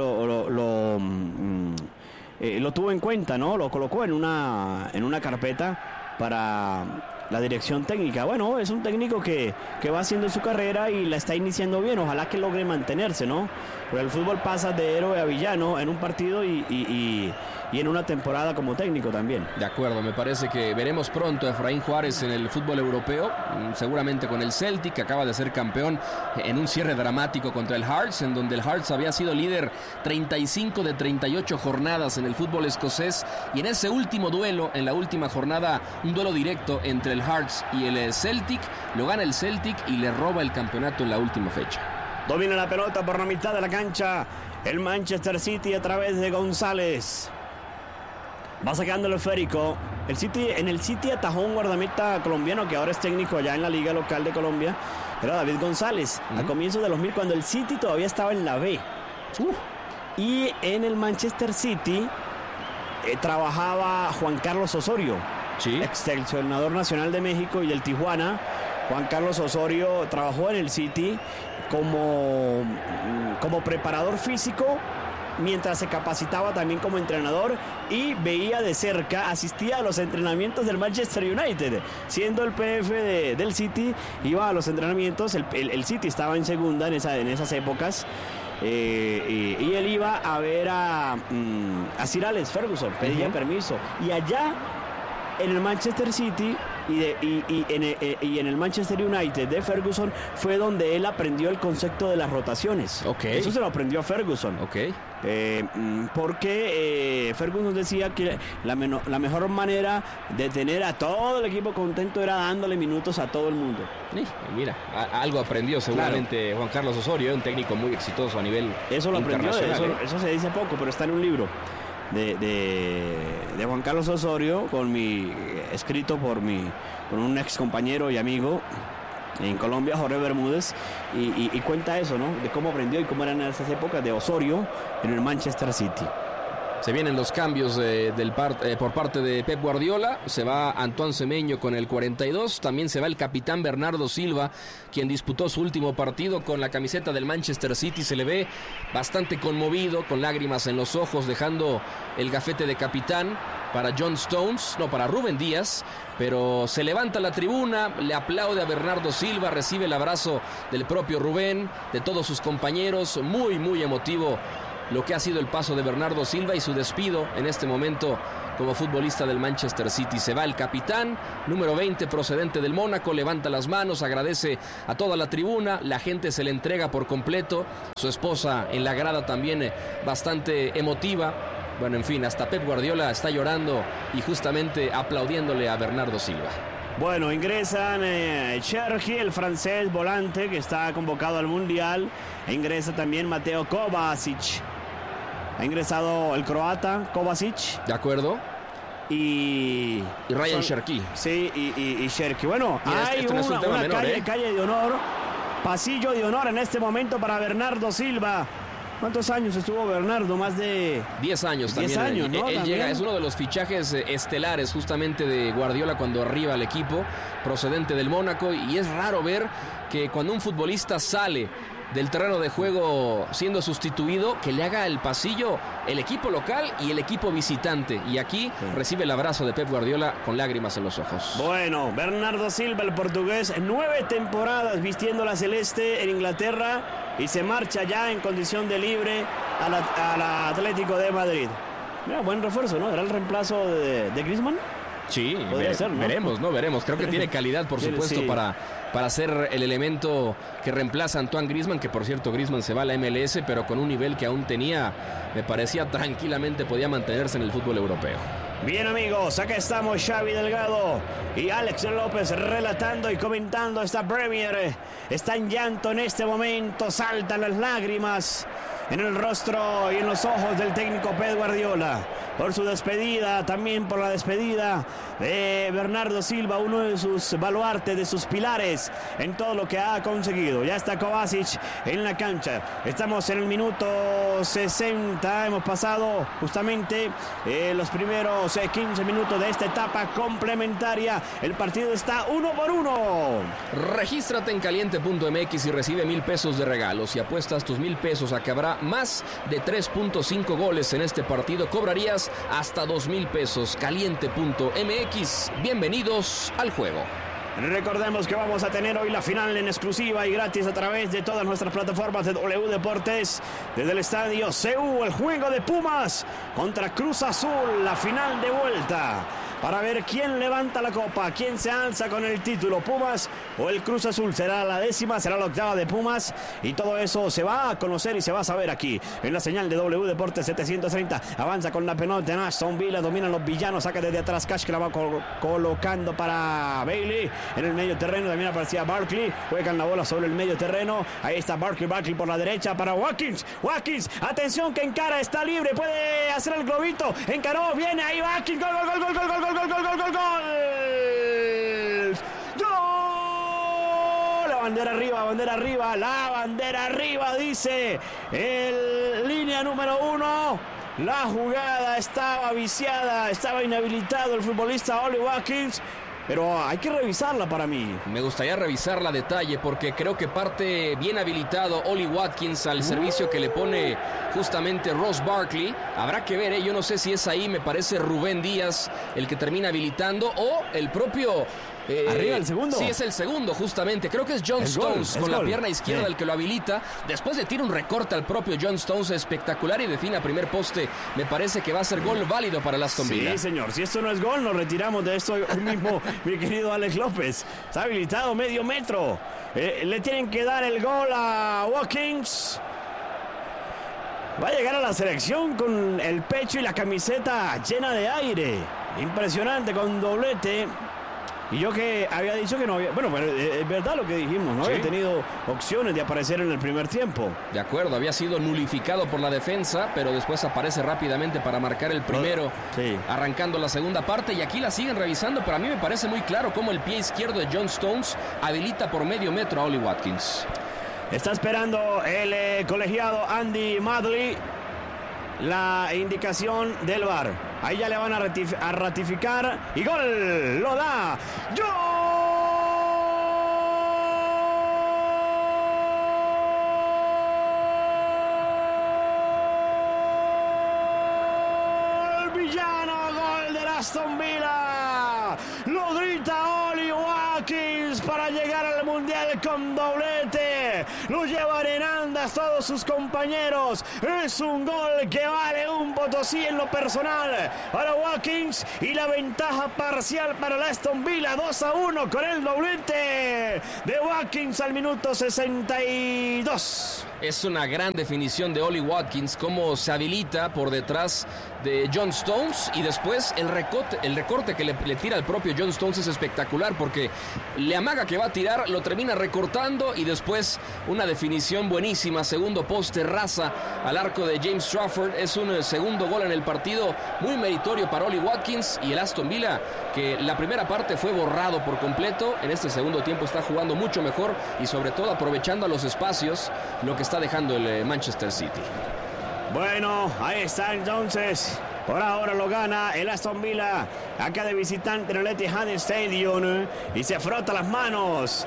tuvo en cuenta, ¿no? Lo colocó en una carpeta para la dirección técnica. Bueno, es un técnico que va haciendo su carrera y la está iniciando bien. Ojalá que logre mantenerse, ¿no? Porque el fútbol pasa de héroe a villano en un partido y en una temporada como técnico también. De acuerdo, me parece que veremos pronto a Efraín Juárez en el fútbol europeo, seguramente con el Celtic, que acaba de ser campeón en un cierre dramático contra el Hearts, en donde el Hearts había sido líder 35 de 38 jornadas en el fútbol escocés, y en ese último duelo, en la última jornada, un duelo directo entre el Hearts y el Celtic, lo gana el Celtic y le roba el campeonato en la última fecha. Domina la pelota por la mitad de la cancha el Manchester City a través de González. Va sacando el esférico. En el City atajó un guardameta colombiano que ahora es técnico allá en la liga local de Colombia. Era David González, a comienzos de los 2000, cuando el City todavía estaba en la B. Y en el Manchester City trabajaba Juan Carlos Osorio, ex seleccionador nacional de México y del Tijuana. Juan Carlos Osorio trabajó en el City como preparador físico, mientras se capacitaba también como entrenador, y veía de cerca, asistía a los entrenamientos del Manchester United, siendo el PF del City, iba a los entrenamientos. El City estaba en segunda en esas épocas, y él iba a ver a Sir Alex Ferguson, pedía permiso, y allá en el Manchester City y en el Manchester United de Ferguson fue donde él aprendió el concepto de las rotaciones. Eso se lo aprendió a Ferguson. Porque Ferguson decía que la mejor manera de tener a todo el equipo contento era dándole minutos a todo el mundo. Mira, algo aprendió seguramente Juan Carlos Osorio, un técnico muy exitoso a nivel internacional. Eso se dice poco, pero está en un libro de Juan Carlos Osorio, escrito por un ex compañero y amigo, en Colombia, Jorge Bermúdez, y cuenta eso, ¿no? De cómo aprendió y cómo eran esas épocas de Osorio en el Manchester City. Se vienen los cambios por parte de Pep Guardiola. Se va Antoine Semenyo con el 42. También se va el capitán Bernardo Silva, quien disputó su último partido con la camiseta del Manchester City. Se le ve bastante conmovido, con lágrimas en los ojos, dejando el gafete de capitán para Rubén Díaz. Pero se levanta la tribuna, le aplaude a Bernardo Silva, recibe el abrazo del propio Rubén, de todos sus compañeros. Muy, muy emotivo lo que ha sido el paso de Bernardo Silva y su despido en este momento como futbolista del Manchester City. Se va el capitán, número 20, procedente del Mónaco, levanta las manos, agradece a toda la tribuna, la gente se le entrega por completo, su esposa en la grada también bastante emotiva. Bueno, en fin, hasta Pep Guardiola está llorando y justamente aplaudiéndole a Bernardo Silva. Bueno, ingresan Cherki, el francés volante que está convocado al Mundial. E ingresa también Mateo Kovacic. Ha ingresado el croata Kovacic. De acuerdo. Y Ryan Cherki. Sí, y Cherki. Bueno, hay no es un tema menor, calle de honor, pasillo de honor en este momento para Bernardo Silva. ¿Cuántos años estuvo Bernardo? Más de 10 años también. 10 años, ¿no? Él llega, es uno de los fichajes estelares justamente de Guardiola cuando arriba al equipo, procedente del Mónaco, y es raro ver que cuando un futbolista sale del terreno de juego siendo sustituido, que le haga el pasillo el equipo local y el equipo visitante. Y aquí recibe el abrazo de Pep Guardiola con lágrimas en los ojos. Bueno, Bernardo Silva, el portugués, 9 temporadas vistiendo la celeste en Inglaterra y se marcha ya en condición de libre al Atlético de Madrid. Mira, buen refuerzo, ¿no? ¿Era el reemplazo de Griezmann? Sí, ser, ¿no? Veremos. Creo que tiene calidad, por supuesto, sí. para ser el elemento que reemplaza a Antoine Griezmann, que por cierto Griezmann se va a la MLS, pero con un nivel que aún tenía, me parecía tranquilamente podía mantenerse en el fútbol europeo. Bien, amigos, acá estamos Xavi Delgado y Alex López relatando y comentando esta Premier. Está en llanto en este momento, saltan las lágrimas en el rostro y en los ojos del técnico Pep Guardiola por su despedida, también por la despedida de Bernardo Silva, uno de sus baluartes, de sus pilares en todo lo que ha conseguido. Ya está Kovacic en la cancha. Estamos en el minuto 60. Hemos pasado justamente los primeros 15 minutos de esta etapa complementaria. El partido está 1-1. Regístrate en caliente.mx y recibe 1,000 pesos de regalo. Si apuestas tus 1,000 pesos a que habrá más de 3.5 goles en este partido, cobrarías hasta 2,000 pesos. Caliente.mx. Bienvenidos al juego. Recordemos que vamos a tener hoy la final en exclusiva y gratis a través de todas nuestras plataformas de W Deportes. Desde el estadio CU, el juego de Pumas contra Cruz Azul, la final de vuelta. Para ver quién levanta la copa, quién se alza con el título, Pumas o el Cruz Azul. Será la 10ª, será la 8ª de Pumas. Y todo eso se va a conocer y se va a saber aquí, en la señal de W Deportes 730. Avanza con la pelota en Aston Villa, dominan los villanos, saca desde atrás Cash, que la va colocando para Bailey. En el medio terreno también aparecía Barkley. Juegan la bola sobre el medio terreno. Ahí está Barkley por la derecha para Watkins. Atención que encara, está libre, puede hacer el globito. Encaró, viene ahí Watkins. Gol. La bandera arriba, dice el línea número 1. La jugada estaba viciada, estaba inhabilitado el futbolista Ollie Watkins. Pero hay que revisarla para mí. Me gustaría revisarla a detalle porque creo que parte bien habilitado Ollie Watkins al servicio que le pone justamente Ross Barkley. Habrá que ver, yo no sé si es ahí, me parece Rubén Díaz el que termina habilitando o el propio... arriba el segundo. Sí, es el segundo justamente. Creo que es John Stones con la pierna izquierda el que lo habilita. Después le tira un recorte al propio John Stones espectacular y define a primer poste. Me parece que va a ser gol válido para el Aston Villa. Sí, señor. Si esto no es gol, nos retiramos de esto hoy mismo, mi querido Alex López. Está habilitado medio metro. Le tienen que dar el gol a Watkins. Va a llegar a la selección con el pecho y la camiseta llena de aire. Impresionante, con doblete. Y yo que había dicho que no había... Bueno, pero es verdad lo que dijimos, ¿no? Sí. Había tenido opciones de aparecer en el primer tiempo. De acuerdo, había sido nulificado por la defensa, pero después aparece rápidamente para marcar el primero, arrancando la segunda parte. Y aquí la siguen revisando, pero a mí me parece muy claro cómo el pie izquierdo de John Stones habilita por medio metro a Ollie Watkins. Está esperando el colegiado Andy Madley la indicación del VAR. Ahí ya le van a ratificar. Y gol, lo da Villano, gol de Aston Villa. Lo grita Ollie Watkins para llegar al Mundial con doblete. Lo llevan en andas todos sus compañeros. Es un gol que vale un potosí en lo personal para Watkins y la ventaja parcial para el Aston Villa 2-1 con el doblete de Watkins al minuto 62. Es una gran definición de Ollie Watkins, cómo se habilita por detrás de John Stones y después el recorte que le tira el propio John Stones es espectacular porque le amaga que va a tirar, lo termina recortando y después una definición buenísima, segundo poste, raza al arco de James Trafford. Es un segundo gol en el partido, muy meritorio para Ollie Watkins y el Aston Villa, que la primera parte fue borrado por completo, en este segundo tiempo está jugando mucho mejor y sobre todo aprovechando a los espacios, lo que está dejando el Manchester City. Bueno, ahí está entonces. Por ahora lo gana el Aston Villa, acá de visitante en el Etihad Stadium, y se frota las manos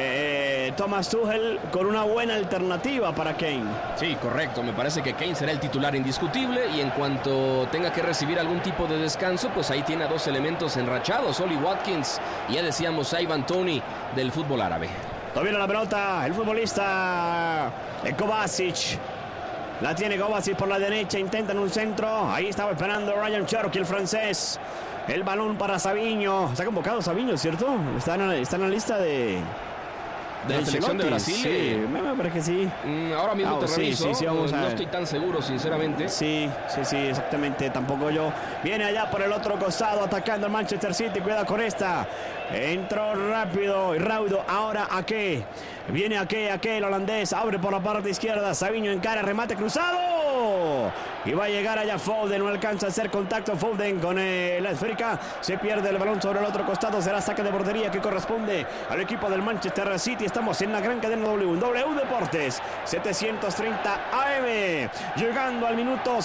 Thomas Tuchel con una buena alternativa para Kane. Sí, correcto, me parece que Kane será el titular indiscutible y en cuanto tenga que recibir algún tipo de descanso, pues ahí tiene a dos elementos enrachados, Ollie Watkins y ya decíamos Ivan Toney del fútbol árabe. Todavía la pelota, el futbolista Kovacic. La tiene Kovacic por la derecha, intentan un centro. Ahí estaba esperando Ryan Cherky, el francés. El balón para Savinho. Está convocado Savinho, ¿cierto? Está en la lista de la selección de Brasil. Sí, me parece que sí. Ahora mismo te reviso. Sí, vamos a ver. No estoy tan seguro, sinceramente. Sí, exactamente. Tampoco yo. Viene allá por el otro costado atacando al Manchester City. Cuidado con esta. Entró rápido y raudo. Ahora Ake. Viene Ake, el holandés. Abre por la parte izquierda. Savinho encara, remate cruzado. Y va a llegar allá Foden. No alcanza a hacer contacto Foden con la esférica. Se pierde el balón sobre el otro costado. Será saque de portería que corresponde al equipo del Manchester City. Estamos en la gran cadena W Deportes 730 AM. Llegando al minuto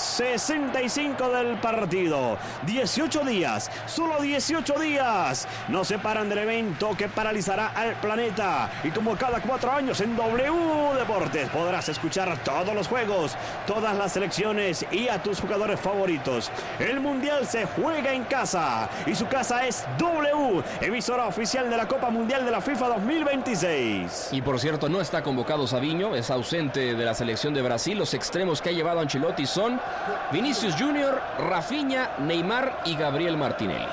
65 del partido. 18 días. Solo 18 días. No se paran del evento que paralizará al planeta. Y como cada 4 años en W Deportes podrás escuchar todos los juegos, todas las selecciones y a tus jugadores favoritos. El Mundial se juega en casa y su casa es W, emisora oficial de la Copa Mundial de la FIFA 2026. Y por cierto, no está convocado Savinho, es ausente de la selección de Brasil. Los extremos que ha llevado Ancelotti son Vinicius Junior, Rafinha, Neymar y Gabriel Martinelli.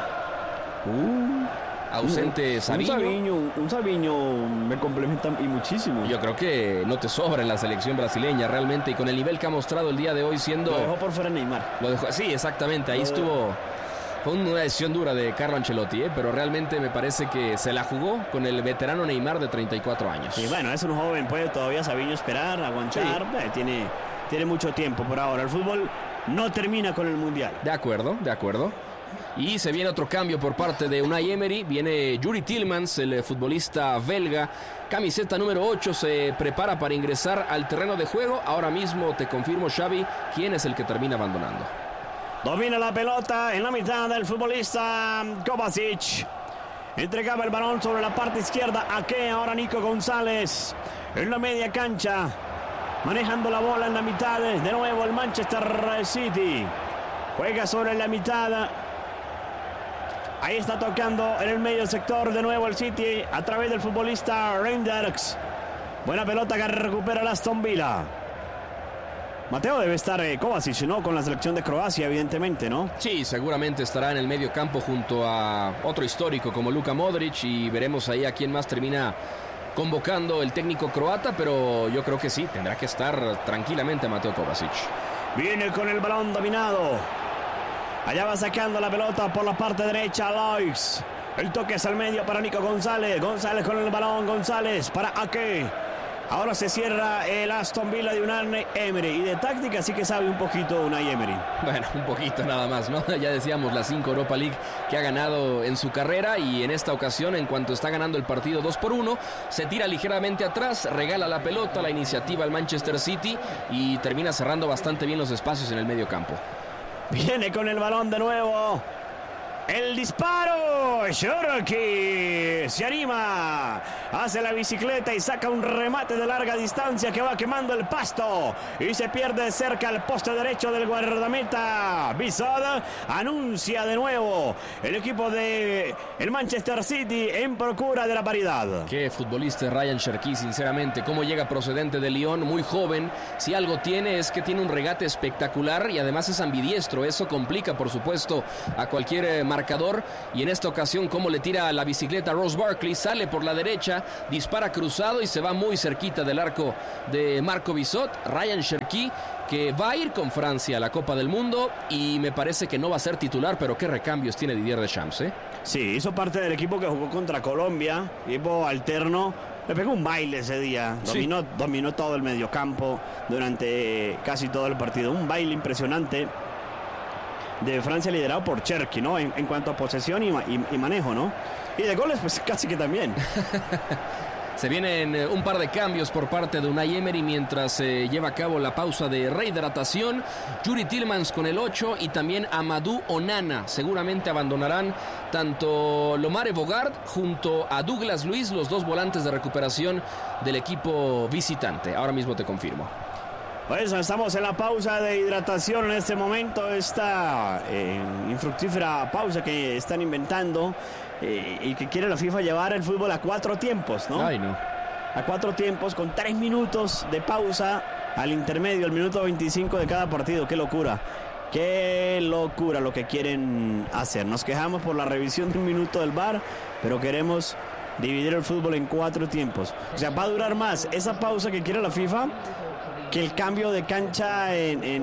Ausente Savinho. Un Savinho me complementa y muchísimo. Yo creo que no te sobra en la selección brasileña realmente, y con el nivel que ha mostrado el día de hoy siendo... Lo dejó por fuera Neymar. Sí, exactamente, ahí estuvo... Fue una decisión dura de Carlo Ancelotti, pero realmente me parece que se la jugó con el veterano Neymar de 34 años. Y bueno, es un joven, puede todavía Savinho esperar, aguantar, sí. Tiene mucho tiempo por ahora. El fútbol no termina con el Mundial. De acuerdo. Y se viene otro cambio por parte de Unai Emery. Viene Yuri Tielemans, el futbolista belga. Camiseta número 8, se prepara para ingresar al terreno de juego. Ahora mismo te confirmo, Xavi, quién es el que termina abandonando. Domina la pelota en la mitad del futbolista Kovacic. Entregaba el balón sobre la parte izquierda. Ake, ahora Nico González en la media cancha. Manejando la bola en la mitad. De nuevo el Manchester City. Juega sobre la mitad. Ahí está tocando en el medio sector de nuevo el City a través del futbolista Reinders. Buena pelota que recupera el Aston Villa. Mateo, debe estar Kovacic, ¿no? Con la selección de Croacia, evidentemente, ¿no? Sí, seguramente estará en el medio campo junto a otro histórico como Luka Modric, y veremos ahí a quién más termina convocando el técnico croata, pero yo creo que sí, tendrá que estar tranquilamente Mateo Kovacic. Viene con el balón dominado. Allá va sacando la pelota por la parte derecha Loix. El toque es al medio para Nico González. González con el balón. González para Ake. Ahora se cierra el Aston Villa de Unai Emery. Y de táctica sí que sabe un poquito Unai Emery. Bueno, un poquito nada más, ¿no? Ya decíamos las 5 Europa League que ha ganado en su carrera. Y en esta ocasión, en cuanto está ganando el partido 2-1, se tira ligeramente atrás, regala la pelota, la iniciativa al Manchester City y termina cerrando bastante bien los espacios en el medio campo. Viene con el balón de nuevo. El disparo, Cherki se anima, hace la bicicleta y saca un remate de larga distancia que va quemando el pasto y se pierde cerca al poste derecho del guardameta. Bizot anuncia de nuevo el equipo de el Manchester City en procura de la paridad. Qué futbolista es Ryan Cherki, sinceramente, cómo llega procedente de Lyon, muy joven. Si algo tiene es que tiene un regate espectacular y además es ambidiestro. Eso complica, por supuesto, a cualquier marcador, y en esta ocasión como le tira la bicicleta a Ross Barkley, sale por la derecha, dispara cruzado y se va muy cerquita del arco de Marco Bizot. Ryan Cherki, que va a ir con Francia a la Copa del Mundo y me parece que no va a ser titular, pero qué recambios tiene Didier Deschamps, ¿eh? Sí, hizo parte del equipo que jugó contra Colombia, equipo alterno. Le pegó un baile ese día, dominó todo el mediocampo durante casi todo el partido, un baile impresionante de Francia liderado por Cherki, ¿no? En cuanto a posesión y manejo, ¿no? Y de goles, pues casi que también. Se vienen un par de cambios por parte de Unai Emery mientras se lleva a cabo la pausa de rehidratación. Yuri Tillmans con el 8 y también Amadou Onana. Seguramente abandonarán tanto Lomare Bogart junto a Douglas Luiz, los dos volantes de recuperación del equipo visitante. Ahora mismo te confirmo. Pues estamos en la pausa de hidratación en este momento, esta infructífera pausa que están inventando y que quiere la FIFA llevar el fútbol a 4 tiempos, ¿no? Ay, no. A 4 tiempos con 3 minutos de pausa al intermedio, el minuto 25 de cada partido. ¡Qué locura! ¡Qué locura lo que quieren hacer! Nos quejamos por la revisión de un minuto del VAR, pero queremos dividir el fútbol en 4 tiempos. O sea, va a durar más esa pausa que quiere la FIFA que el cambio de cancha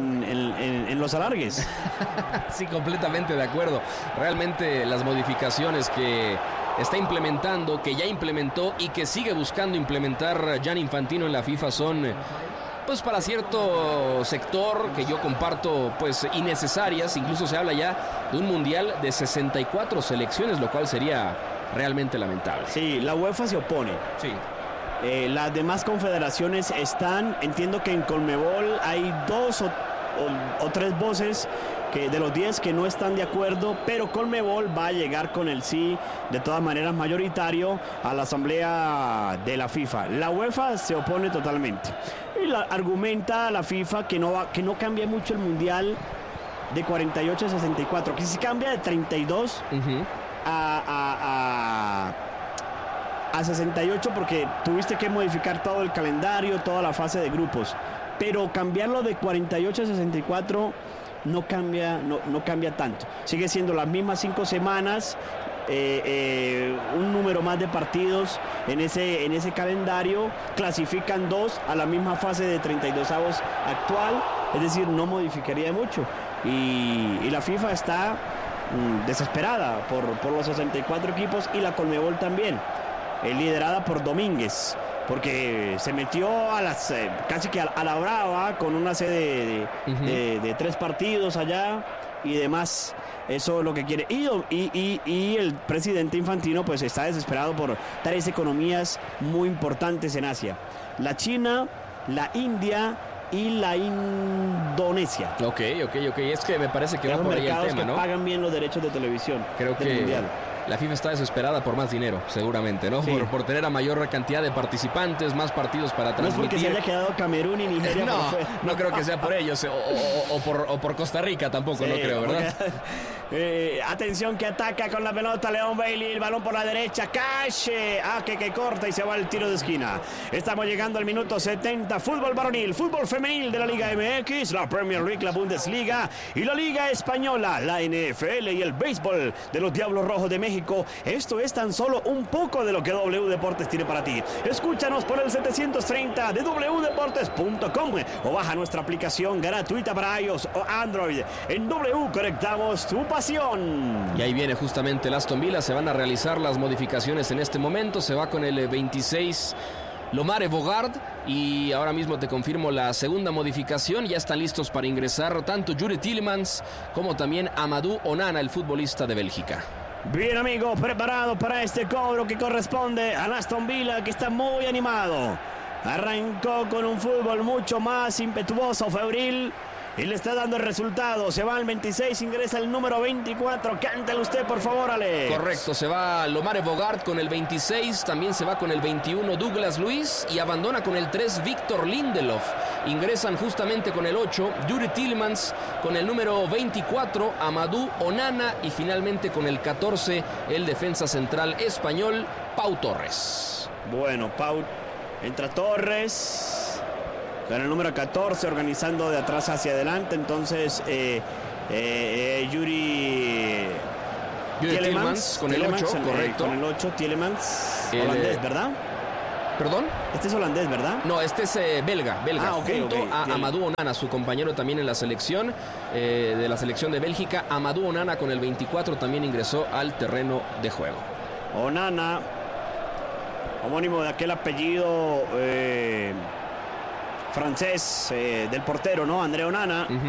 en los alargues. Sí, completamente de acuerdo. Realmente las modificaciones que está implementando, que ya implementó y que sigue buscando implementar Gianni Infantino en la FIFA son, pues, para cierto sector que yo comparto, pues, innecesarias. Incluso se habla ya de un mundial de 64 selecciones, lo cual sería realmente lamentable. Sí, la UEFA se opone. Sí. Las demás confederaciones están, entiendo que en Conmebol hay 2 o 3 voces que de los 10 que no están de acuerdo, pero Conmebol va a llegar con el sí, de todas maneras mayoritario, a la asamblea de la FIFA. La UEFA se opone totalmente y argumenta a la FIFA que no cambia mucho el mundial de 48 a 64, que si cambia de 32 a 68 porque tuviste que modificar todo el calendario, toda la fase de grupos, pero cambiarlo de 48 a 64 no cambia tanto, sigue siendo las mismas 5 semanas, un número más de partidos en ese calendario, clasifican 2 a la misma fase de 32avos actual, es decir, no modificaría mucho y la FIFA está desesperada por los 64 equipos y la Conmebol también, liderada por Domínguez, porque se metió a las casi que a la brava con una sede de 3 partidos allá y demás. Eso es lo que quiere. Y el presidente Infantino pues está desesperado por 3 economías muy importantes en Asia: la China, la India y la Indonesia. Ok. Es que me parece que va por ahí el tema, ¿no? Pagan bien los derechos de televisión. Creo que mundial. La FIFA está desesperada por más dinero, seguramente, ¿no? Sí. Por tener a mayor cantidad de participantes, No participantes para transmitir. es porque se haya quedado Camerún y Nigeria por fuera. No creo que sea por ellos, o por Costa Rica tampoco, sí, no creo, ¿verdad? Atención que ataca con la pelota Leon Bailey, el balón por la derecha, Cash, que corta y se va el tiro de esquina. Estamos llegando al minuto 70, fútbol varonil, fútbol femenil de la Liga MX, la Premier League, la Bundesliga y la Liga Española, la NFL y el béisbol de los Diablos Rojos de México. México. Esto es tan solo un poco de lo que W Deportes tiene para ti. Escúchanos por el 730 de wdeportes.com o baja nuestra aplicación gratuita para iOS o Android. En W conectamos tu pasión. Y ahí viene justamente el Aston Villa. Se van a realizar las modificaciones en este momento. Se va con el 26 Lomare Bogard, y ahora mismo te confirmo la segunda modificación. Ya están listos para ingresar tanto Yuri Tielemans como también Amadou Onana, el futbolista de Bélgica. Bien, amigo, preparado para este cobro que corresponde al Aston Villa, que está muy animado. Arrancó con un fútbol mucho más impetuoso, febril, y le está dando el resultado. Se va al 26, ingresa el número 24. Cántale usted, por favor, Alex. Correcto, se va Lomare Bogard con el 26, también se va con el 21 Douglas Luiz y abandona con el 3 Victor Lindelof. Ingresan justamente con el 8 Yuri Tielemans, con el número 24 Amadou Onana y finalmente con el 14 el defensa central español Pau Torres. Bueno, Pau entra Torres con el número 14, organizando de atrás hacia adelante. Entonces Yuri Tielemans con el 8, correcto. Con el 8, Tielemans, holandés, ¿verdad? ¿Perdón? Este es holandés, ¿verdad? No, este es belga, okay, junto a Amadou Onana, su compañero también en la selección, de la selección de Bélgica. Amadou Onana con el 24 también ingresó al terreno de juego. Onana, homónimo de aquel apellido francés del portero, ¿no? André Onana.